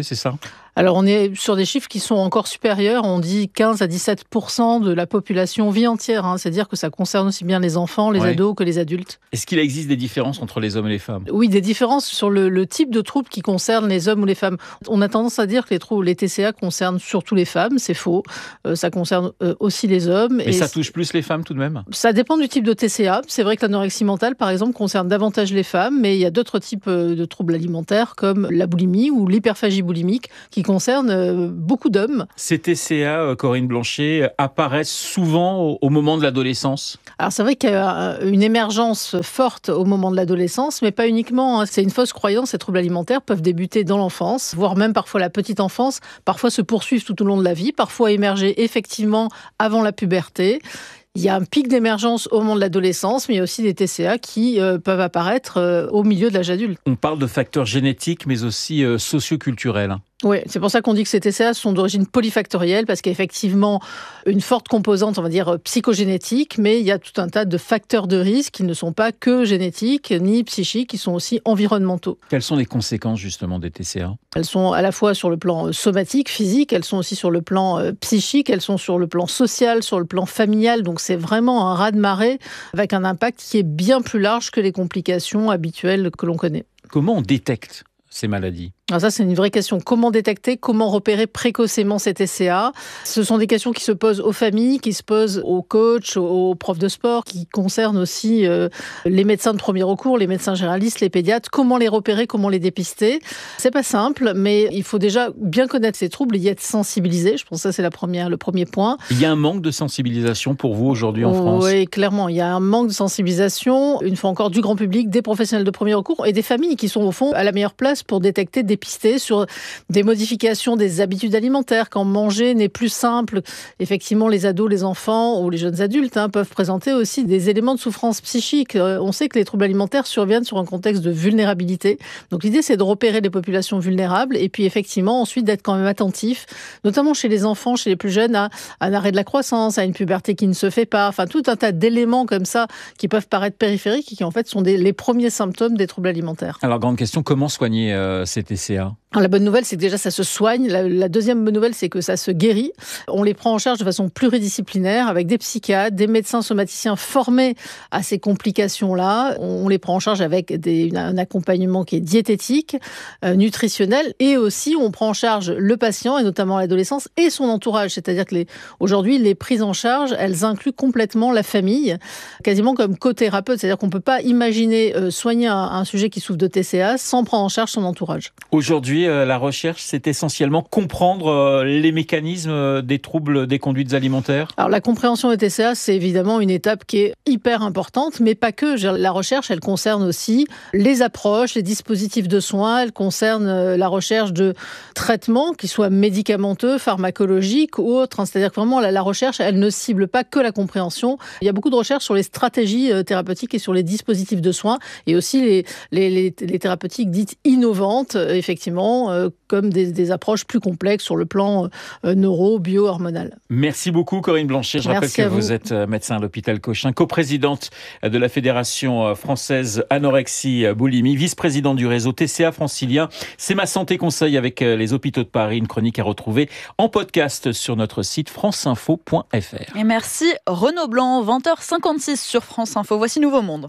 Alors on est sur des chiffres qui sont encore supérieurs, on dit quinze à dix-sept pour cent de la population vie entière, hein. C'est-à-dire que ça concerne aussi bien les enfants, les ouais. ados que les adultes. Est-ce qu'il existe des différences entre les hommes et les femmes ? Oui, des différences sur le, le type de troubles qui concernent les hommes ou les femmes. On a tendance à dire que les troubles, les T C A concernent surtout les femmes, c'est faux, euh, ça concerne euh, aussi les hommes. Mais et ça touche plus les femmes tout de même ? Ça dépend du type de T C A, c'est vrai que l'anorexie mentale par exemple concerne davantage les femmes, mais il y a d'autres types de troubles alimentaires comme la boulimie ou l'hyperphagie boulimique qui concernent euh, beaucoup d'hommes. Ces T C A, Corinne Blanchet, apparaissent souvent au, au moment de l'adolescence ? Alors c'est vrai qu'il y a une émergence forte au moment de l'adolescence, mais pas uniquement. C'est une fausse croyance, ces troubles alimentaires peuvent débuter dans l'enfance, voire même parfois la petite enfance, parfois se poursuivre tout au long de la vie, parfois émerger effectivement avant la puberté. Il y a un pic d'émergence au moment de l'adolescence, mais il y a aussi des T C A qui euh, peuvent apparaître euh, au milieu de l'âge adulte. On parle de facteurs génétiques, mais aussi euh, socio-culturels. Oui, c'est pour ça qu'on dit que ces T C A sont d'origine polyfactorielle, parce qu'il y a effectivement une forte composante, on va dire, psychogénétique, mais il y a tout un tas de facteurs de risque qui ne sont pas que génétiques, ni psychiques, qui sont aussi environnementaux. Quelles sont les conséquences, justement, des T C A ? Elles sont à la fois sur le plan somatique, physique, elles sont aussi sur le plan psychique, elles sont sur le plan social, sur le plan familial, donc c'est vraiment un raz-de-marée avec un impact qui est bien plus large que les complications habituelles que l'on connaît. Comment on détecte ces maladies ? Alors ça, c'est une vraie question. Comment détecter, comment repérer précocement ces T C A ? Ce sont des questions qui se posent aux familles, qui se posent aux coachs, aux profs de sport, qui concernent aussi euh, les médecins de premier recours, les médecins généralistes, les pédiatres. Comment les repérer, comment les dépister ? C'est pas simple, mais il faut déjà bien connaître ces troubles et y être sensibilisé. Je pense que ça, c'est la première, le premier point. Il y a un manque de sensibilisation pour vous aujourd'hui en France ? Oui, clairement. Il y a un manque de sensibilisation, une fois encore, du grand public, des professionnels de premier recours et des familles qui sont au fond à la meilleure place pour détecter des pister sur des modifications des habitudes alimentaires. Quand manger n'est plus simple, effectivement, les ados, les enfants ou les jeunes adultes hein, peuvent présenter aussi des éléments de souffrance psychique. Euh, on sait que les troubles alimentaires surviennent sur un contexte de vulnérabilité. Donc l'idée, c'est de repérer les populations vulnérables et puis effectivement, ensuite, d'être quand même attentif, notamment chez les enfants, chez les plus jeunes, à, à un arrêt de la croissance, à une puberté qui ne se fait pas. Enfin, tout un tas d'éléments comme ça qui peuvent paraître périphériques et qui en fait sont des, les premiers symptômes des troubles alimentaires. Alors, grande question, comment soigner euh, ces T C A ? La bonne nouvelle, c'est que déjà, ça se soigne. La, la deuxième bonne nouvelle, c'est que ça se guérit. On les prend en charge de façon pluridisciplinaire avec des psychiatres, des médecins somaticiens formés à ces complications-là. On les prend en charge avec des, un accompagnement qui est diététique, euh, nutritionnel, et aussi on prend en charge le patient, et notamment l'adolescence, et son entourage. C'est-à-dire que les, aujourd'hui, les prises en charge, elles incluent complètement la famille, quasiment comme co-thérapeute. C'est-à-dire qu'on ne peut pas imaginer euh, soigner un, un sujet qui souffre de T C A sans prendre en charge son entourage. Aujourd'hui, la recherche, c'est essentiellement comprendre les mécanismes des troubles des conduites alimentaires. Alors la compréhension des T C A, c'est évidemment une étape qui est hyper importante, mais pas que. La recherche, elle concerne aussi les approches, les dispositifs de soins, elle concerne la recherche de traitements, qu'ils soient médicamenteux, pharmacologiques ou autres. C'est-à-dire que vraiment, la recherche, elle ne cible pas que la compréhension. Il y a beaucoup de recherches sur les stratégies thérapeutiques et sur les dispositifs de soins, et aussi les, les, les, les thérapeutiques dites innovantes, effectivement, Euh, comme des, des approches plus complexes sur le plan euh, neuro, bio-hormonal. Merci beaucoup Corinne Blanchet. Je Merci rappelle que vous. vous êtes médecin à l'hôpital Cochin, coprésidente de la Fédération française anorexie boulimie, vice-présidente du réseau T C A francilien. C'est Ma Santé Conseil avec les hôpitaux de Paris, une chronique à retrouver en podcast sur notre site franceinfo point f r. Et merci Renaud Blanc, vingt heures cinquante-six sur France Info. Voici Nouveau Monde.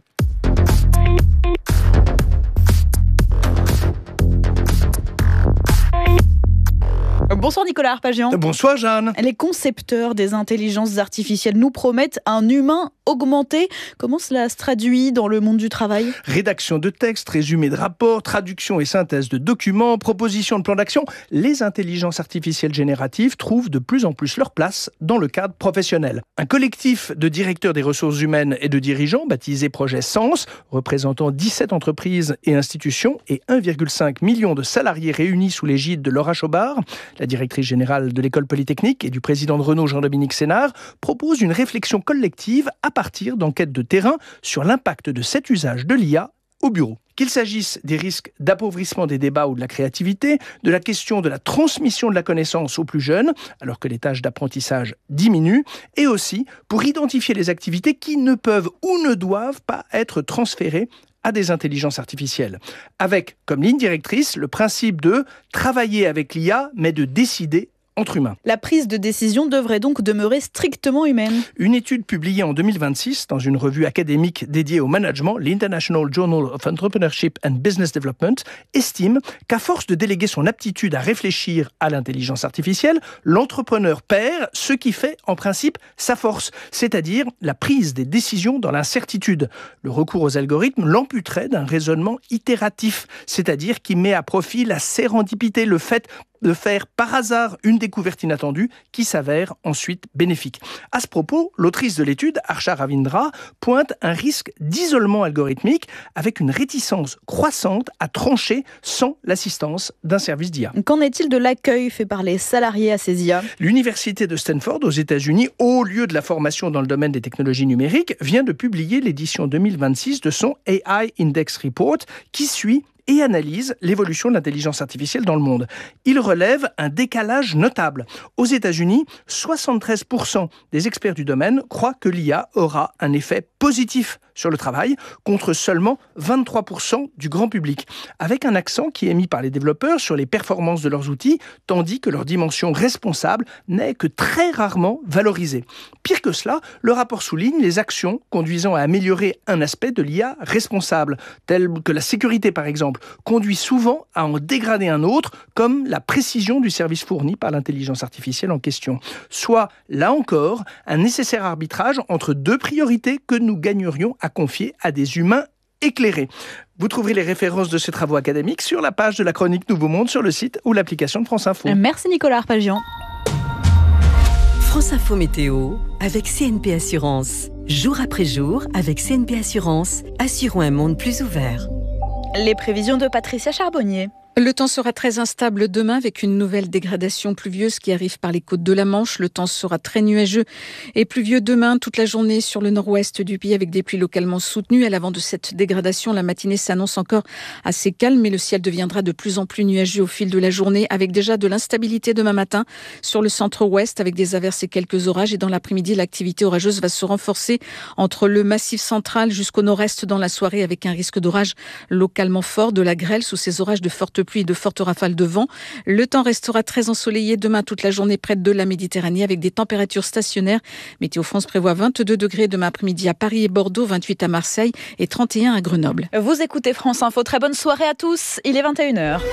Bonsoir Nicolas Arpagian. Bonsoir Jeanne. Les concepteurs des intelligences artificielles nous promettent un humain augmenté. Comment cela se traduit dans le monde du travail ? Rédaction de textes, résumé de rapports, traduction et synthèse de documents, proposition de plans d'action. Les intelligences artificielles génératives trouvent de plus en plus leur place dans le cadre professionnel. Un collectif de directeurs des ressources humaines et de dirigeants, baptisé Projet Sens, représentant dix-sept entreprises et institutions et un virgule cinq million de salariés réunis sous l'égide de Laura Chobard, la directrice générale de l'école polytechnique, et du président de Renault, Jean-Dominique Sénard, propose une réflexion collective à partir d'enquêtes de terrain sur l'impact de cet usage de l'I A au bureau. Qu'il s'agisse des risques d'appauvrissement des débats ou de la créativité, de la question de la transmission de la connaissance aux plus jeunes, alors que les tâches d'apprentissage diminuent, et aussi pour identifier les activités qui ne peuvent ou ne doivent pas être transférées à des intelligences artificielles. Avec comme ligne directrice le principe de travailler avec l'I A, mais de décider entre humains. La prise de décision devrait donc demeurer strictement humaine. Une étude publiée en deux mille vingt-six dans une revue académique dédiée au management, l'International Journal of Entrepreneurship and Business Development, estime qu'à force de déléguer son aptitude à réfléchir à l'intelligence artificielle, l'entrepreneur perd ce qui fait en principe sa force, c'est-à-dire la prise des décisions dans l'incertitude. Le recours aux algorithmes l'amputerait d'un raisonnement itératif, c'est-à-dire qui met à profit la sérendipité, le fait de faire par hasard une découverte inattendue qui s'avère ensuite bénéfique. À ce propos, l'autrice de l'étude, Harsha Ravindra, pointe un risque d'isolement algorithmique avec une réticence croissante à trancher sans l'assistance d'un service d'I A. Qu'en est-il de l'accueil fait par les salariés à ces I A ? L'université de Stanford aux États-Unis, haut lieu de la formation dans le domaine des technologies numériques, vient de publier l'édition deux mille vingt-six de son A I Index Report qui suit et analyse l'évolution de l'intelligence artificielle dans le monde. Il relève un décalage notable. Aux États-Unis, soixante-treize pour cent des experts du domaine croient que l'I A aura un effet positif sur le travail, contre seulement vingt-trois pour cent du grand public, avec un accent qui est mis par les développeurs sur les performances de leurs outils, tandis que leur dimension responsable n'est que très rarement valorisée. Pire que cela, le rapport souligne les actions conduisant à améliorer un aspect de l'I A responsable, tel que la sécurité par exemple, conduit souvent à en dégrader un autre, comme la précision du service fourni par l'intelligence artificielle en question. Soit, là encore, un nécessaire arbitrage entre deux priorités que nous gagnerions à confier à des humains éclairés. Vous trouverez les références de ces travaux académiques sur la page de la chronique Nouveau Monde sur le site ou l'application de France Info. Merci Nicolas Arpagian. France Info Météo avec C N P Assurance. Jour après jour, avec C N P Assurance, assurons un monde plus ouvert. Les prévisions de Patricia Charbonnier. Le temps sera très instable demain avec une nouvelle dégradation pluvieuse qui arrive par les côtes de la Manche. Le temps sera très nuageux et pluvieux demain toute la journée sur le nord-ouest du pays avec des pluies localement soutenues. À l'avant de cette dégradation, la matinée s'annonce encore assez calme mais le ciel deviendra de plus en plus nuageux au fil de la journée avec déjà de l'instabilité demain matin sur le centre-ouest avec des averses et quelques orages. Et dans l'après-midi, l'activité orageuse va se renforcer entre le massif central jusqu'au nord-est dans la soirée avec un risque d'orage localement fort, de la grêle sous ces orages de forte pluie et de fortes rafales de vent. Le temps restera très ensoleillé demain toute la journée près de la Méditerranée avec des températures stationnaires. Météo France prévoit vingt-deux degrés demain après-midi à Paris et Bordeaux, vingt-huit à Marseille et trente et un à Grenoble. Vous écoutez France Info. Très bonne soirée à tous. Il est vingt et une heures.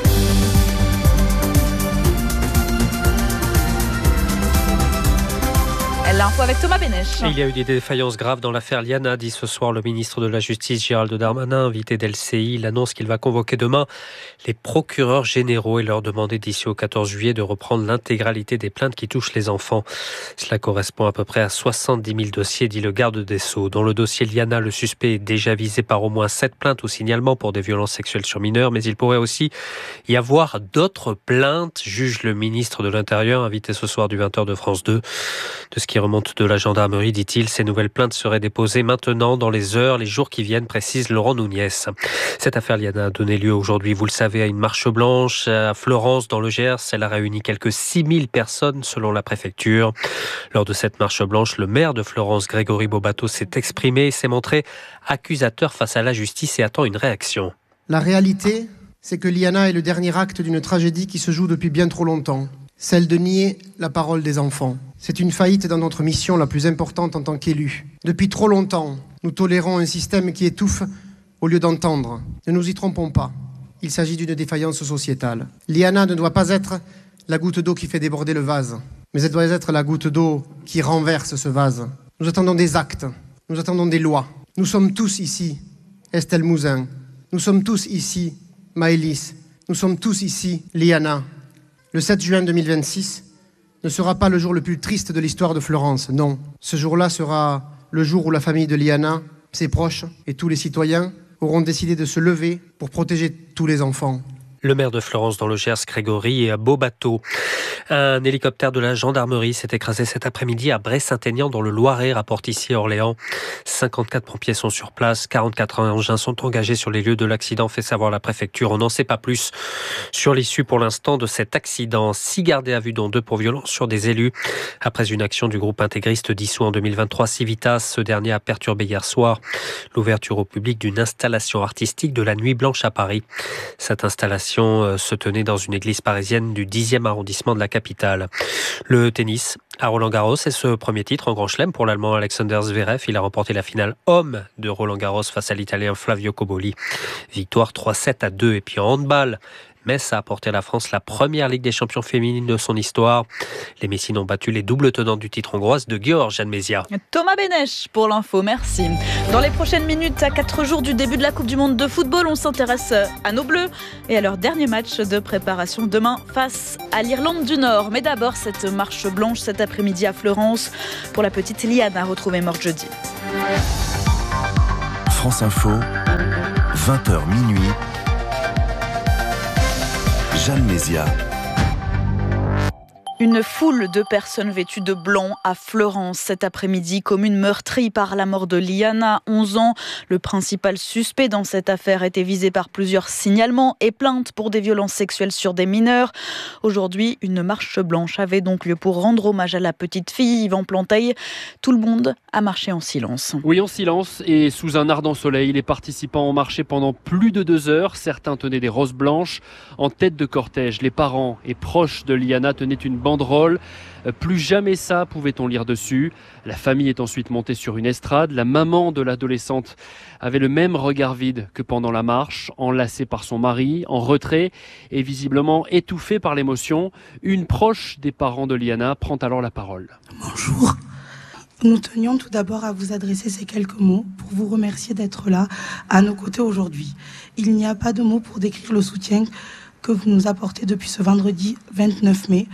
L'info avec Thomas Bénèche. Il y a eu des défaillances graves dans l'affaire Liana, dit ce soir le ministre de la Justice Gérald Darmanin, invité d'L C I. Il annonce qu'il va convoquer demain les procureurs généraux et leur demander d'ici au quatorze juillet de reprendre l'intégralité des plaintes qui touchent les enfants. Cela correspond à peu près à soixante-dix mille dossiers, dit le garde des Sceaux. Dans le dossier Liana, le suspect est déjà visé par au moins sept plaintes ou signalements pour des violences sexuelles sur mineurs, mais il pourrait aussi y avoir d'autres plaintes, juge le ministre de l'Intérieur, invité ce soir du vingt heures de France deux. De ce qui remonte de la gendarmerie, dit-il, ces nouvelles plaintes seraient déposées maintenant dans les heures, les jours qui viennent, précise Laurent Nouniez. Cette affaire Liana a donné lieu aujourd'hui, vous le savez, à une marche blanche à Florence dans le Gers. Elle a réuni quelques six mille personnes selon la préfecture. Lors de cette marche blanche, le maire de Florence, Grégory Bobato, s'est exprimé et s'est montré accusateur face à la justice et attend une réaction. La réalité, c'est que Liana est le dernier acte d'une tragédie qui se joue depuis bien trop longtemps. Celle de nier la parole des enfants. C'est une faillite dans notre mission la plus importante en tant qu'élus. Depuis trop longtemps, nous tolérons un système qui étouffe au lieu d'entendre. Ne nous y trompons pas. Il s'agit d'une défaillance sociétale. Liana ne doit pas être la goutte d'eau qui fait déborder le vase, mais elle doit être la goutte d'eau qui renverse ce vase. Nous attendons des actes, nous attendons des lois. Nous sommes tous ici, Estelle Mouzin. Nous sommes tous ici, Maëlys. Nous sommes tous ici, Liana. Le sept juin deux mille vingt-six ne sera pas le jour le plus triste de l'histoire de Florence, non. Ce jour-là sera le jour où la famille de Liana, ses proches et tous les citoyens auront décidé de se lever pour protéger tous les enfants. Le maire de Florence dans le Gers, Grégory, est à beau bateau. Un hélicoptère de la gendarmerie s'est écrasé cet après-midi à Bray-Saint-Aignan dans le Loiret, rapporte ici Orléans. cinquante-quatre pompiers sont sur place, quarante-quatre engins sont engagés sur les lieux de l'accident, fait savoir la préfecture. On n'en sait pas plus sur l'issue pour l'instant de cet accident. Six gardés à vue, dont deux pour violence sur des élus. Après une action du groupe intégriste dissous en deux mille vingt-trois, Civitas, ce dernier a perturbé hier soir l'ouverture au public d'une installation artistique de la Nuit Blanche à Paris. Cette installation se tenait dans une église parisienne du dixième arrondissement de la capitale. Le tennis à Roland-Garros, c'est ce premier titre en Grand Chelem pour l'Allemand Alexander Zverev. Il a remporté la finale homme de Roland-Garros face à l'Italien Flavio Cobolli. Victoire trois sept à deux. Et puis en handball, Metz a apporté à la France la première Ligue des champions féminines de son histoire. Les Messines ont battu les doubles tenantes du titre hongroise de György Mézia. Thomas Bénèche pour l'info, merci. Dans les prochaines minutes, à quatre jours du début de la Coupe du Monde de football, on s'intéresse à nos Bleus et à leur dernier match de préparation demain face à l'Irlande du Nord. Mais d'abord, cette marche blanche cet après-midi à Fleurance pour la petite Liana, retrouvée morte jeudi. France Info, vingt heures minuit. Jeanne Mézia. Une foule de personnes vêtues de blanc à Fleurance cet après-midi, commune meurtrie par la mort de Liana, onze ans. Le principal suspect dans cette affaire était visé par plusieurs signalements et plaintes pour des violences sexuelles sur des mineurs. Aujourd'hui, une marche blanche avait donc lieu pour rendre hommage à la petite fille. Yvan Planteil, tout le monde a marché en silence. Oui, en silence et sous un ardent soleil. Les participants ont marché pendant plus de deux heures. Certains tenaient des roses blanches. En tête de cortège, les parents et proches de Liana tenaient une banderole. Plus jamais ça, pouvait-on lire dessus. La famille est ensuite montée sur une estrade. La maman de l'adolescente avait le même regard vide que pendant la marche, enlacée par son mari, en retrait et visiblement étouffée par l'émotion. Une proche des parents de Liana prend alors la parole. Bonjour. Nous tenions tout d'abord à vous adresser ces quelques mots pour vous remercier d'être là, à nos côtés aujourd'hui. Il n'y a pas de mots pour décrire le soutien que vous nous apportez depuis ce vendredi vingt-neuf mai,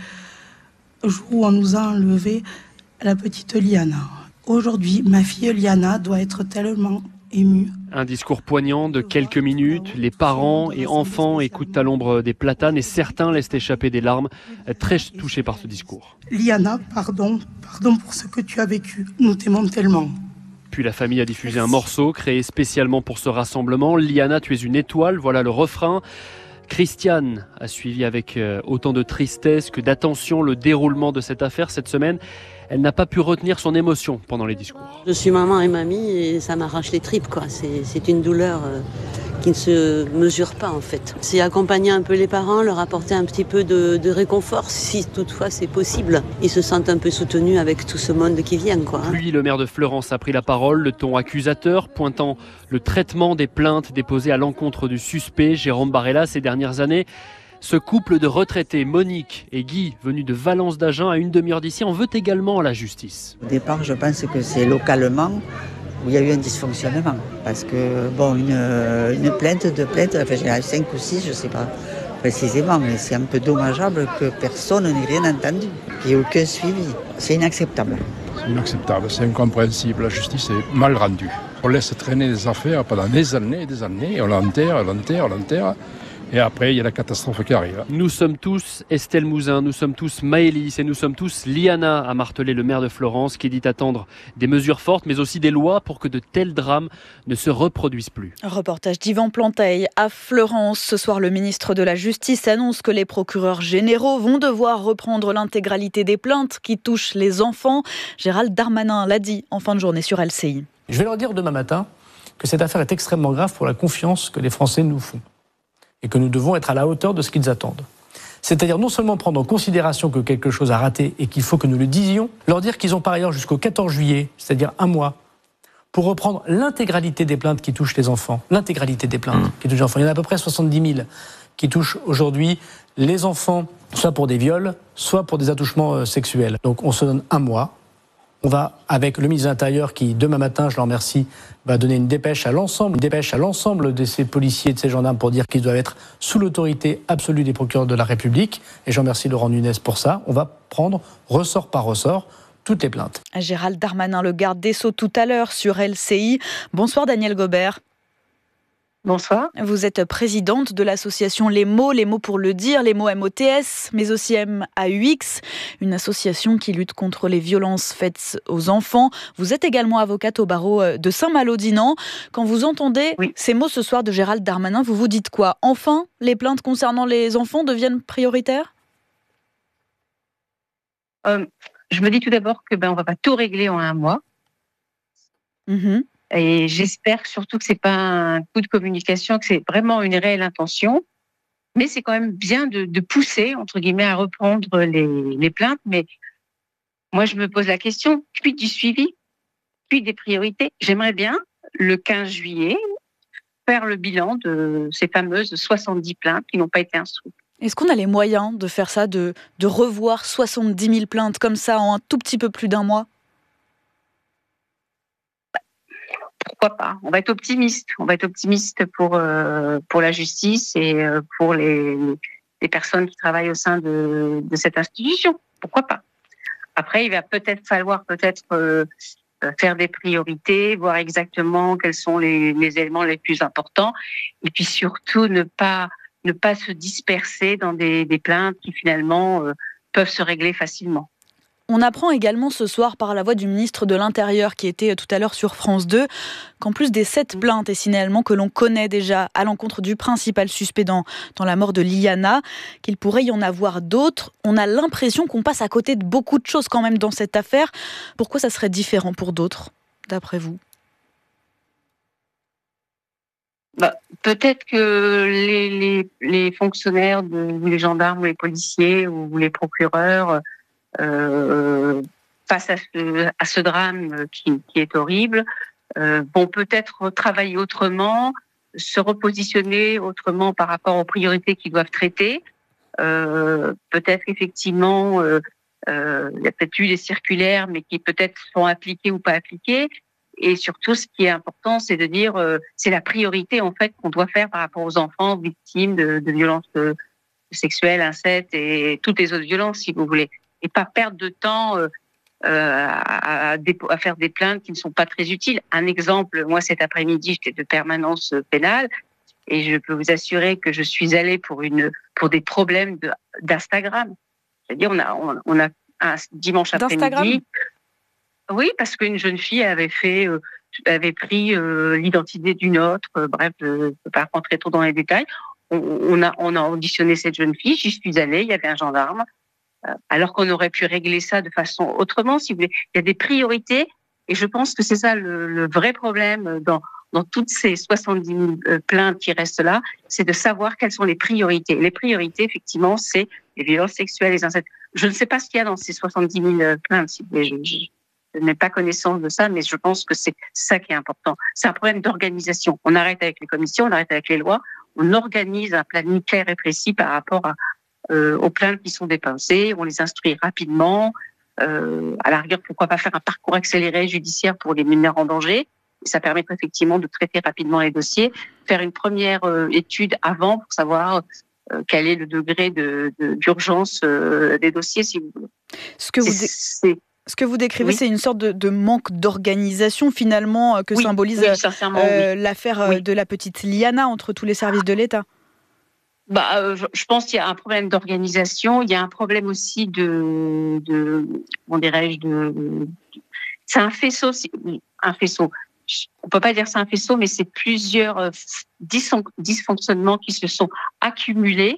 jour où on nous a enlevé la petite Liana. Aujourd'hui, ma fille Liana doit être tellement émue. Un discours poignant de quelques minutes. Les parents et enfants écoutent à l'ombre des platanes et certains laissent échapper des larmes, très touchés par ce discours. Liana, pardon, pardon pour ce que tu as vécu. Nous t'aimons tellement. Puis la famille a diffusé un morceau créé spécialement pour ce rassemblement. Liana, tu es une étoile, voilà le refrain. Christiane a suivi avec autant de tristesse que d'attention le déroulement de cette affaire cette semaine. Elle n'a pas pu retenir son émotion pendant les discours. Je suis maman et mamie et ça m'arrache les tripes, quoi. C'est, c'est une douleur euh, qui ne se mesure pas en fait. C'est accompagner un peu les parents, leur apporter un petit peu de, de réconfort si toutefois c'est possible. Ils se sentent un peu soutenus avec tout ce monde qui vient, quoi. Puis le maire de Fleurance a pris la parole, le ton accusateur, pointant le traitement des plaintes déposées à l'encontre du suspect Jérôme Barella ces dernières années. Ce couple de retraités, Monique et Guy, venus de Valence d'Agen à une demi-heure d'ici, en veut également à la justice. Au départ, je pense que c'est localement où il y a eu un dysfonctionnement. Parce que, bon, une, une plainte, deux plaintes, enfin, j'ai cinq ou six, je ne sais pas précisément, mais c'est un peu dommageable que personne n'ait rien entendu, qu'il n'y ait aucun suivi. C'est inacceptable. C'est inacceptable, c'est incompréhensible. La justice est mal rendue. On laisse traîner les affaires pendant des années et des années, on l'enterre, on l'enterre, on l'enterre. Et après, il y a la catastrophe qui arrive. Nous sommes tous Estelle Mouzin, nous sommes tous Maëlys et nous sommes tous Liana, a martelé le maire de Florence, qui dit attendre des mesures fortes, mais aussi des lois pour que de tels drames ne se reproduisent plus. Reportage d'Yvan Planteil à Fleurance. Ce soir, le ministre de la Justice annonce que les procureurs généraux vont devoir reprendre l'intégralité des plaintes qui touchent les enfants. Gérald Darmanin l'a dit en fin de journée sur L C I. Je vais leur dire demain matin que cette affaire est extrêmement grave pour la confiance que les Français nous font. Et que nous devons être à la hauteur de ce qu'ils attendent. C'est-à-dire non seulement prendre en considération que quelque chose a raté et qu'il faut que nous le disions, leur dire qu'ils ont par ailleurs jusqu'au quatorze juillet, c'est-à-dire un mois, pour reprendre l'intégralité des plaintes qui touchent les enfants. L'intégralité des plaintes qui touchent les enfants. Il y en a à peu près soixante-dix mille qui touchent aujourd'hui les enfants, soit pour des viols, soit pour des attouchements sexuels. Donc on se donne un mois. On va, avec le ministre de l'Intérieur qui, demain matin, je le remercie, va donner une dépêche à l'ensemble, une dépêche à l'ensemble de ces policiers et de ces gendarmes pour dire qu'ils doivent être sous l'autorité absolue des procureurs de la République. Et je remercie Laurent Nunez pour ça. On va prendre, ressort par ressort, toutes les plaintes. Gérald Darmanin, le garde des Sceaux, tout à l'heure sur L C I. Bonsoir Daniel Gobert. Bonsoir. Vous êtes présidente de l'association Les Mots, Les Mots pour le dire, Les Mots M O T S, mais aussi M A U X, une association qui lutte contre les violences faites aux enfants. Vous êtes également avocate au barreau de Saint-Malo-Dinan. Quand vous entendez oui. ces mots ce soir de Gérald Darmanin, vous vous dites quoi ? Enfin, les plaintes concernant les enfants deviennent prioritaires ? euh, Je me dis tout d'abord que ben, on ne va pas tout régler en un mois. Mmh. Et j'espère surtout que c'est pas un coup de communication, que c'est vraiment une réelle intention. Mais c'est quand même bien de, de pousser, entre guillemets, à reprendre les, les plaintes. Mais moi, je me pose la question, puis du suivi, puis des priorités. J'aimerais bien, le quinze juillet, faire le bilan de ces fameuses soixante-dix plaintes qui n'ont pas été instruites. Est-ce qu'on a les moyens de faire ça, de, de revoir soixante-dix mille plaintes comme ça en un tout petit peu plus d'un mois ? Pourquoi pas ? On va être optimiste. On va être optimiste pour euh, pour la justice et euh, pour les, les personnes qui travaillent au sein de, de cette institution. Pourquoi pas ? Après, il va peut-être falloir peut-être euh, faire des priorités, voir exactement quels sont les, les éléments les plus importants, et puis surtout ne pas ne pas se disperser dans des, des plaintes qui finalement euh, peuvent se régler facilement. On apprend également ce soir par la voix du ministre de l'Intérieur qui était tout à l'heure sur France deux qu'en plus des sept plaintes et signalements que l'on connaît déjà à l'encontre du principal suspect dans, dans la mort de Liana, qu'il pourrait y en avoir d'autres. On a l'impression qu'on passe à côté de beaucoup de choses quand même dans cette affaire. Pourquoi ça serait différent pour d'autres, d'après vous ? Bah, peut-être que les, les, les fonctionnaires, de, ou les gendarmes, ou les policiers, ou les procureurs... Euh, face à ce, à ce drame qui, qui est horrible, euh, vont peut-être travailler autrement, se repositionner autrement par rapport aux priorités qu'ils doivent traiter. Euh, peut-être effectivement, euh, euh, il y a peut-être eu des circulaires, mais qui peut-être sont appliquées ou pas appliquées. Et surtout, ce qui est important, c'est de dire, euh, c'est la priorité en fait qu'on doit faire par rapport aux enfants victimes de, de violences sexuelles, incestes et toutes les autres violences, si vous voulez. Et pas perdre de temps euh, à, à, à faire des plaintes qui ne sont pas très utiles. Un exemple, moi cet après-midi, j'étais de permanence pénale et je peux vous assurer que je suis allée pour une pour des problèmes de, d'Instagram. C'est-à-dire on a on, on a un dimanche après-midi. Oui, parce qu'une jeune fille avait fait euh, avait pris euh, l'identité d'une autre. Euh, bref, je ne peux pas rentrer trop dans les détails. On, on a on a auditionné cette jeune fille. J'y suis allée. Il y avait un gendarme. Alors qu'on aurait pu régler ça de façon autrement, si vous voulez. Il y a des priorités, et je pense que c'est ça le, le vrai problème dans, dans toutes ces soixante-dix mille plaintes qui restent là, c'est de savoir quelles sont les priorités. Les priorités, effectivement, c'est les violences sexuelles, les incestes. Je ne sais pas ce qu'il y a dans ces soixante-dix mille plaintes, si vous voulez. Je, je, je n'ai pas connaissance de ça, mais je pense que c'est ça qui est important. C'est un problème d'organisation. On arrête avec les commissions, on arrête avec les lois, on organise un planning clair et précis par rapport à Euh, aux plaintes qui sont dépensées, on les instruit rapidement. Euh, à la rigueur, pourquoi pas faire un parcours accéléré judiciaire pour les mineurs en danger. Et ça permettrait effectivement de traiter rapidement les dossiers, faire une première euh, étude avant pour savoir euh, quel est le degré de, de, d'urgence euh, des dossiers, si vous voulez. Ce que vous, dé- c'est... Ce que vous décrivez, oui. c'est une sorte de, de manque d'organisation finalement que oui, symbolise oui, euh, oui. l'affaire oui. de la petite Liana entre tous les services de l'État. Bah, euh, je pense qu'il y a un problème d'organisation. Il y a un problème aussi de, de comment dirais-je, de, de c'est un faisceau, un faisceau. On peut pas dire c'est un faisceau, mais c'est plusieurs euh, dysfonctionnements qui se sont accumulés,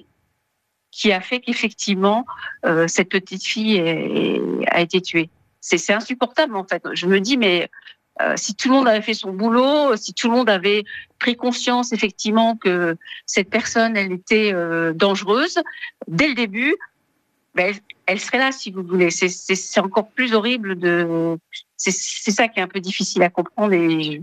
qui a fait qu'effectivement euh, cette petite fille est, est, a été tuée. C'est, c'est insupportable en fait. Je me dis mais Euh, si tout le monde avait fait son boulot, si tout le monde avait pris conscience effectivement que cette personne, elle était euh, dangereuse, dès le début, ben, elle, elle serait là, si vous voulez. C'est, c'est, c'est encore plus horrible de... C'est, c'est ça qui est un peu difficile à comprendre et... Je...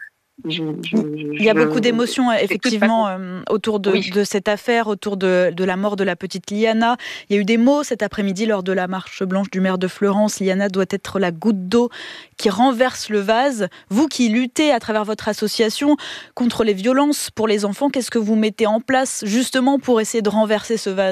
Je, je, Il y a beaucoup d'émotions effectivement euh, autour de, oui. de cette affaire, autour de, de la mort de la petite Liana. Il y a eu des mots cet après-midi lors de la marche blanche du maire de Fleurance. Liana doit être la goutte d'eau qui renverse le vase. Vous qui luttez à travers votre association contre les violences pour les enfants, qu'est-ce que vous mettez en place justement pour essayer de renverser ce vase ?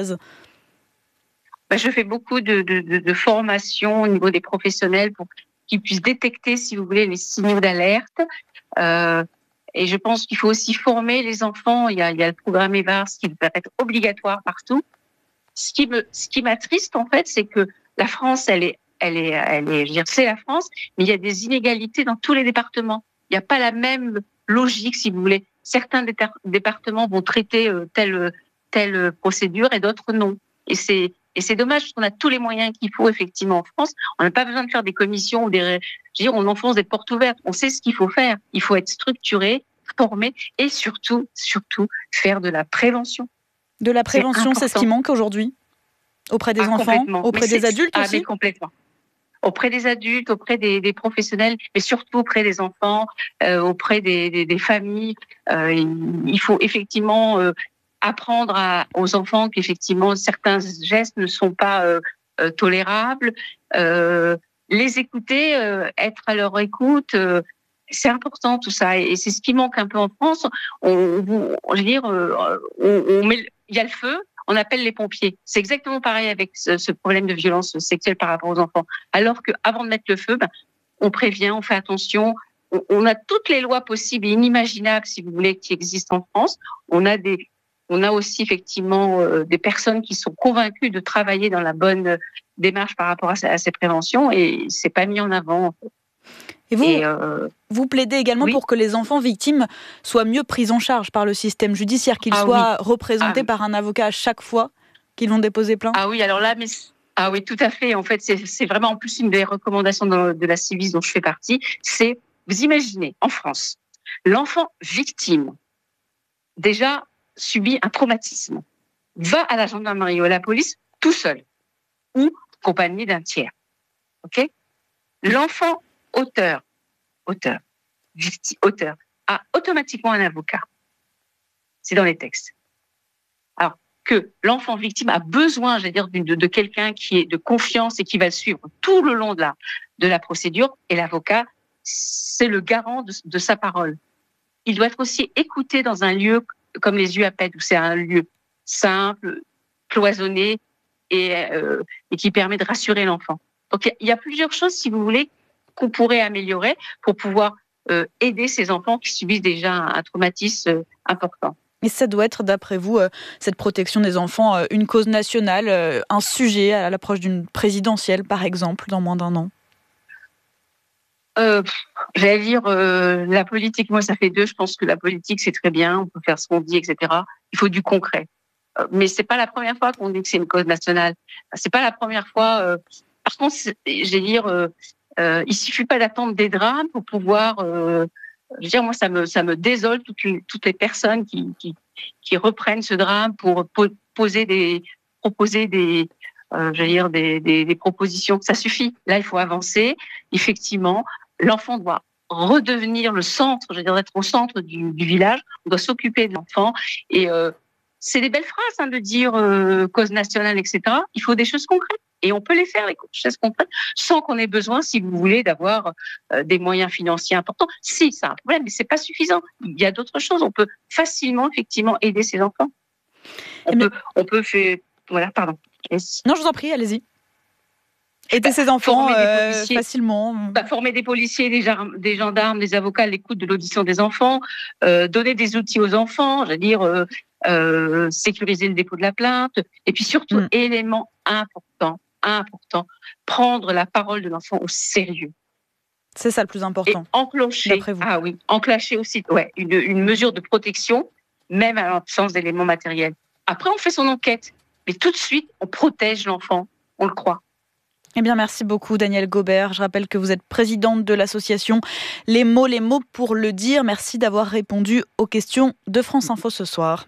Ben, je fais beaucoup de, de, de, de formation au niveau des professionnels pour qu'ils puissent détecter, si vous voulez, les signaux d'alerte. Euh, Et je pense qu'il faut aussi former les enfants. Il y a, il y a le programme EVARS qui doit être obligatoire partout. Ce qui me, ce qui m'attriste, en fait, c'est que la France, elle est, elle est, elle est, je veux dire, c'est la France, mais il y a des inégalités dans tous les départements. Il n'y a pas la même logique, si vous voulez. Certains dé- départements vont traiter euh, telle, telle procédure et d'autres non. Et c'est, et c'est dommage parce qu'on a tous les moyens qu'il faut, effectivement, en France. On n'a pas besoin de faire des commissions ou des, je veux dire, on enfonce des portes ouvertes. On sait ce qu'il faut faire. Il faut être structuré, formé et surtout, surtout, faire de la prévention. De la prévention, c'est, c'est ce qui manque aujourd'hui auprès des ah, enfants, auprès mais des adultes ah, aussi. Mais complètement. Auprès des adultes, auprès des, des professionnels, mais surtout auprès des enfants, euh, auprès des, des, des familles. Euh, il faut effectivement euh, apprendre à, aux enfants qu'effectivement certains gestes ne sont pas euh, euh, tolérables. Euh, les écouter, euh, être à leur écoute. Euh, C'est important tout ça et c'est ce qui manque un peu en France. On, on, je veux dire, on, on met, il y a le feu, on appelle les pompiers. C'est exactement pareil avec ce, ce problème de violence sexuelle par rapport aux enfants. Alors que avant de mettre le feu, ben, on prévient, on fait attention. On, on a toutes les lois possibles et inimaginables, si vous voulez, qui existent en France. On a des, on a aussi effectivement euh, des personnes qui sont convaincues de travailler dans la bonne démarche par rapport à, à ces préventions et c'est pas mis en avant. En fait. Et vous, et euh, vous plaidez également oui. pour que les enfants victimes soient mieux pris en charge par le système judiciaire, qu'ils ah soient oui. représentés ah, par un avocat à chaque fois qu'ils vont déposer plainte. Ah oui, alors là, mais ah oui, tout à fait. En fait, c'est, c'est vraiment en plus une des recommandations de, de la Civis dont je fais partie. C'est, vous imaginez, en France, l'enfant victime déjà subit un traumatisme, va à la gendarmerie ou à la police tout seul ou accompagné d'un tiers. Ok ? L'enfant auteur, auteur, victime, auteur, a automatiquement un avocat. C'est dans les textes. Alors que l'enfant victime a besoin, je veux dire, de, de quelqu'un qui est de confiance et qui va le suivre tout le long de la, de la procédure. Et l'avocat, c'est le garant de, de sa parole. Il doit être aussi écouté dans un lieu comme les U A P E D, où c'est un lieu simple, cloisonné et, euh, et qui permet de rassurer l'enfant. Donc il y, y a plusieurs choses, si vous voulez, qu'on pourrait améliorer pour pouvoir euh, aider ces enfants qui subissent déjà un, un traumatisme euh, important. Et ça doit être, d'après vous, euh, cette protection des enfants, euh, une cause nationale, euh, un sujet à l'approche d'une présidentielle, par exemple, dans moins d'un an? euh, J'allais dire, euh, la politique, moi ça fait deux, je pense que la politique c'est très bien, on peut faire ce qu'on dit, et cetera. Il faut du concret. Euh, mais c'est pas la première fois qu'on dit que c'est une cause nationale. C'est pas la première fois... Euh, par contre, j'allais dire... Euh, Euh, il suffit pas d'attendre des drames pour pouvoir. Euh, je veux dire, moi, ça me ça me désole toutes les, toutes les personnes qui, qui qui reprennent ce drame pour po- poser des proposer des euh, je veux dire des, des des propositions. Ça suffit. Là, il faut avancer. Effectivement, l'enfant doit redevenir le centre. Je veux dire, être au centre du, du village. On doit s'occuper de l'enfant. Et euh, c'est des belles phrases hein, de dire euh, cause nationale, et cetera. Il faut des choses concrètes. Et on peut les faire, les choses concrètes, sans qu'on ait besoin, si vous voulez, d'avoir euh, des moyens financiers importants. Si, c'est un problème, mais c'est pas suffisant. Il y a d'autres choses. On peut facilement, effectivement, aider ces enfants. On, peut, on peut faire... Voilà, pardon. Non, je vous en prie, allez-y. Aider bah, ces enfants euh, facilement. Bah, former des policiers, des, jar- des gendarmes, des avocats à l'écoute de l'audition des enfants, euh, donner des outils aux enfants, je veux dire... Euh, euh, sécuriser le dépôt de la plainte. Et puis surtout, mmh. élément important, important, prendre la parole de l'enfant au sérieux. C'est ça le plus important. Et enclencher, ah oui, enclencher aussi, ouais, une, une mesure de protection, même à l'absence d'éléments matériels. Après, on fait son enquête, mais tout de suite, on protège l'enfant, on le croit. Eh bien, merci beaucoup, Danielle Gobert. Je rappelle que vous êtes présidente de l'association Les mots, les mots pour le dire. Merci d'avoir répondu aux questions de France Info ce soir.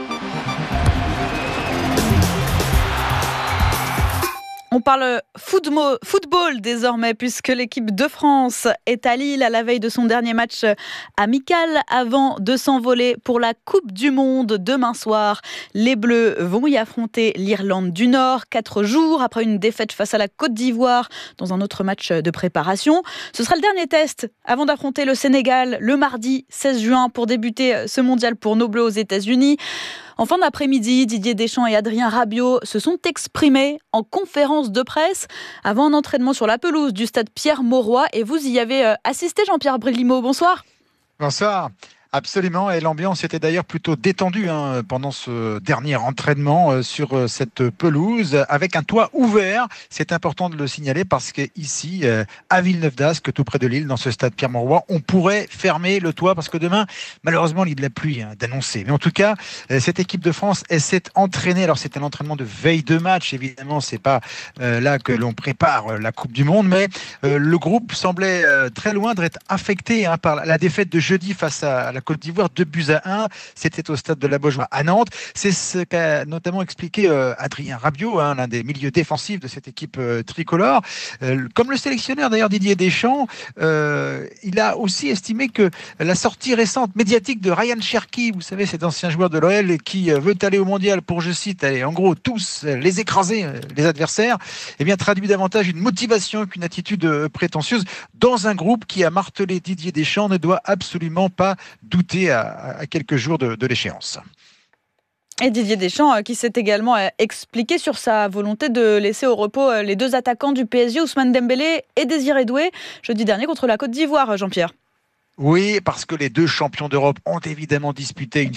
On parle football désormais puisque l'équipe de France est à Lille à la veille de son dernier match amical avant de s'envoler pour la Coupe du Monde demain soir. Les Bleus vont y affronter l'Irlande du Nord quatre jours après une défaite face à la Côte d'Ivoire dans un autre match de préparation. Ce sera le dernier test avant d'affronter le Sénégal le mardi seize juin pour débuter ce mondial pour nos Bleus aux États-Unis. En fin d'après-midi, Didier Deschamps et Adrien Rabiot se sont exprimés en conférence de presse avant un entraînement sur la pelouse du stade Pierre-Mauroy. Et vous y avez assisté, Jean-Pierre Brélimo. Bonsoir. Bonsoir. Absolument, et l'ambiance était d'ailleurs plutôt détendue hein, pendant ce dernier entraînement euh, sur euh, cette pelouse avec un toit ouvert. C'est important de le signaler parce qu'ici, euh, à Villeneuve-d'Ascq, tout près de Lille, dans ce stade Pierre-Mauroy, on pourrait fermer le toit parce que demain, malheureusement, il y a de la pluie hein, d'annoncer. Mais en tout cas, euh, cette équipe de France, elle s'est entraînée. Alors c'est un entraînement de veille de match, évidemment, c'est pas euh, là que l'on prépare la Coupe du Monde, mais euh, le groupe semblait euh, très loin d'être affecté hein, par la défaite de jeudi face à la Côte d'Ivoire, deux buts à un. C'était au stade de la Beaujoire à Nantes. C'est ce qu'a notamment expliqué euh, Adrien Rabiot, hein, l'un des milieux défensifs de cette équipe euh, tricolore. Euh, comme le sélectionneur d'ailleurs Didier Deschamps, euh, il a aussi estimé que la sortie récente médiatique de Ryan Cherki, vous savez, cet ancien joueur de l'O L qui veut aller au mondial pour, je cite, aller en gros tous les écraser, les adversaires, eh bien traduit davantage une motivation qu'une attitude prétentieuse dans un groupe qui a martelé Didier Deschamps ne doit absolument pas douter à, à quelques jours de, de l'échéance. Et Didier Deschamps qui s'est également expliqué sur sa volonté de laisser au repos les deux attaquants du P S G, Ousmane Dembélé et Désiré Doué, jeudi dernier contre la Côte d'Ivoire, Jean-Pierre. Oui, parce que les deux champions d'Europe ont évidemment disputé une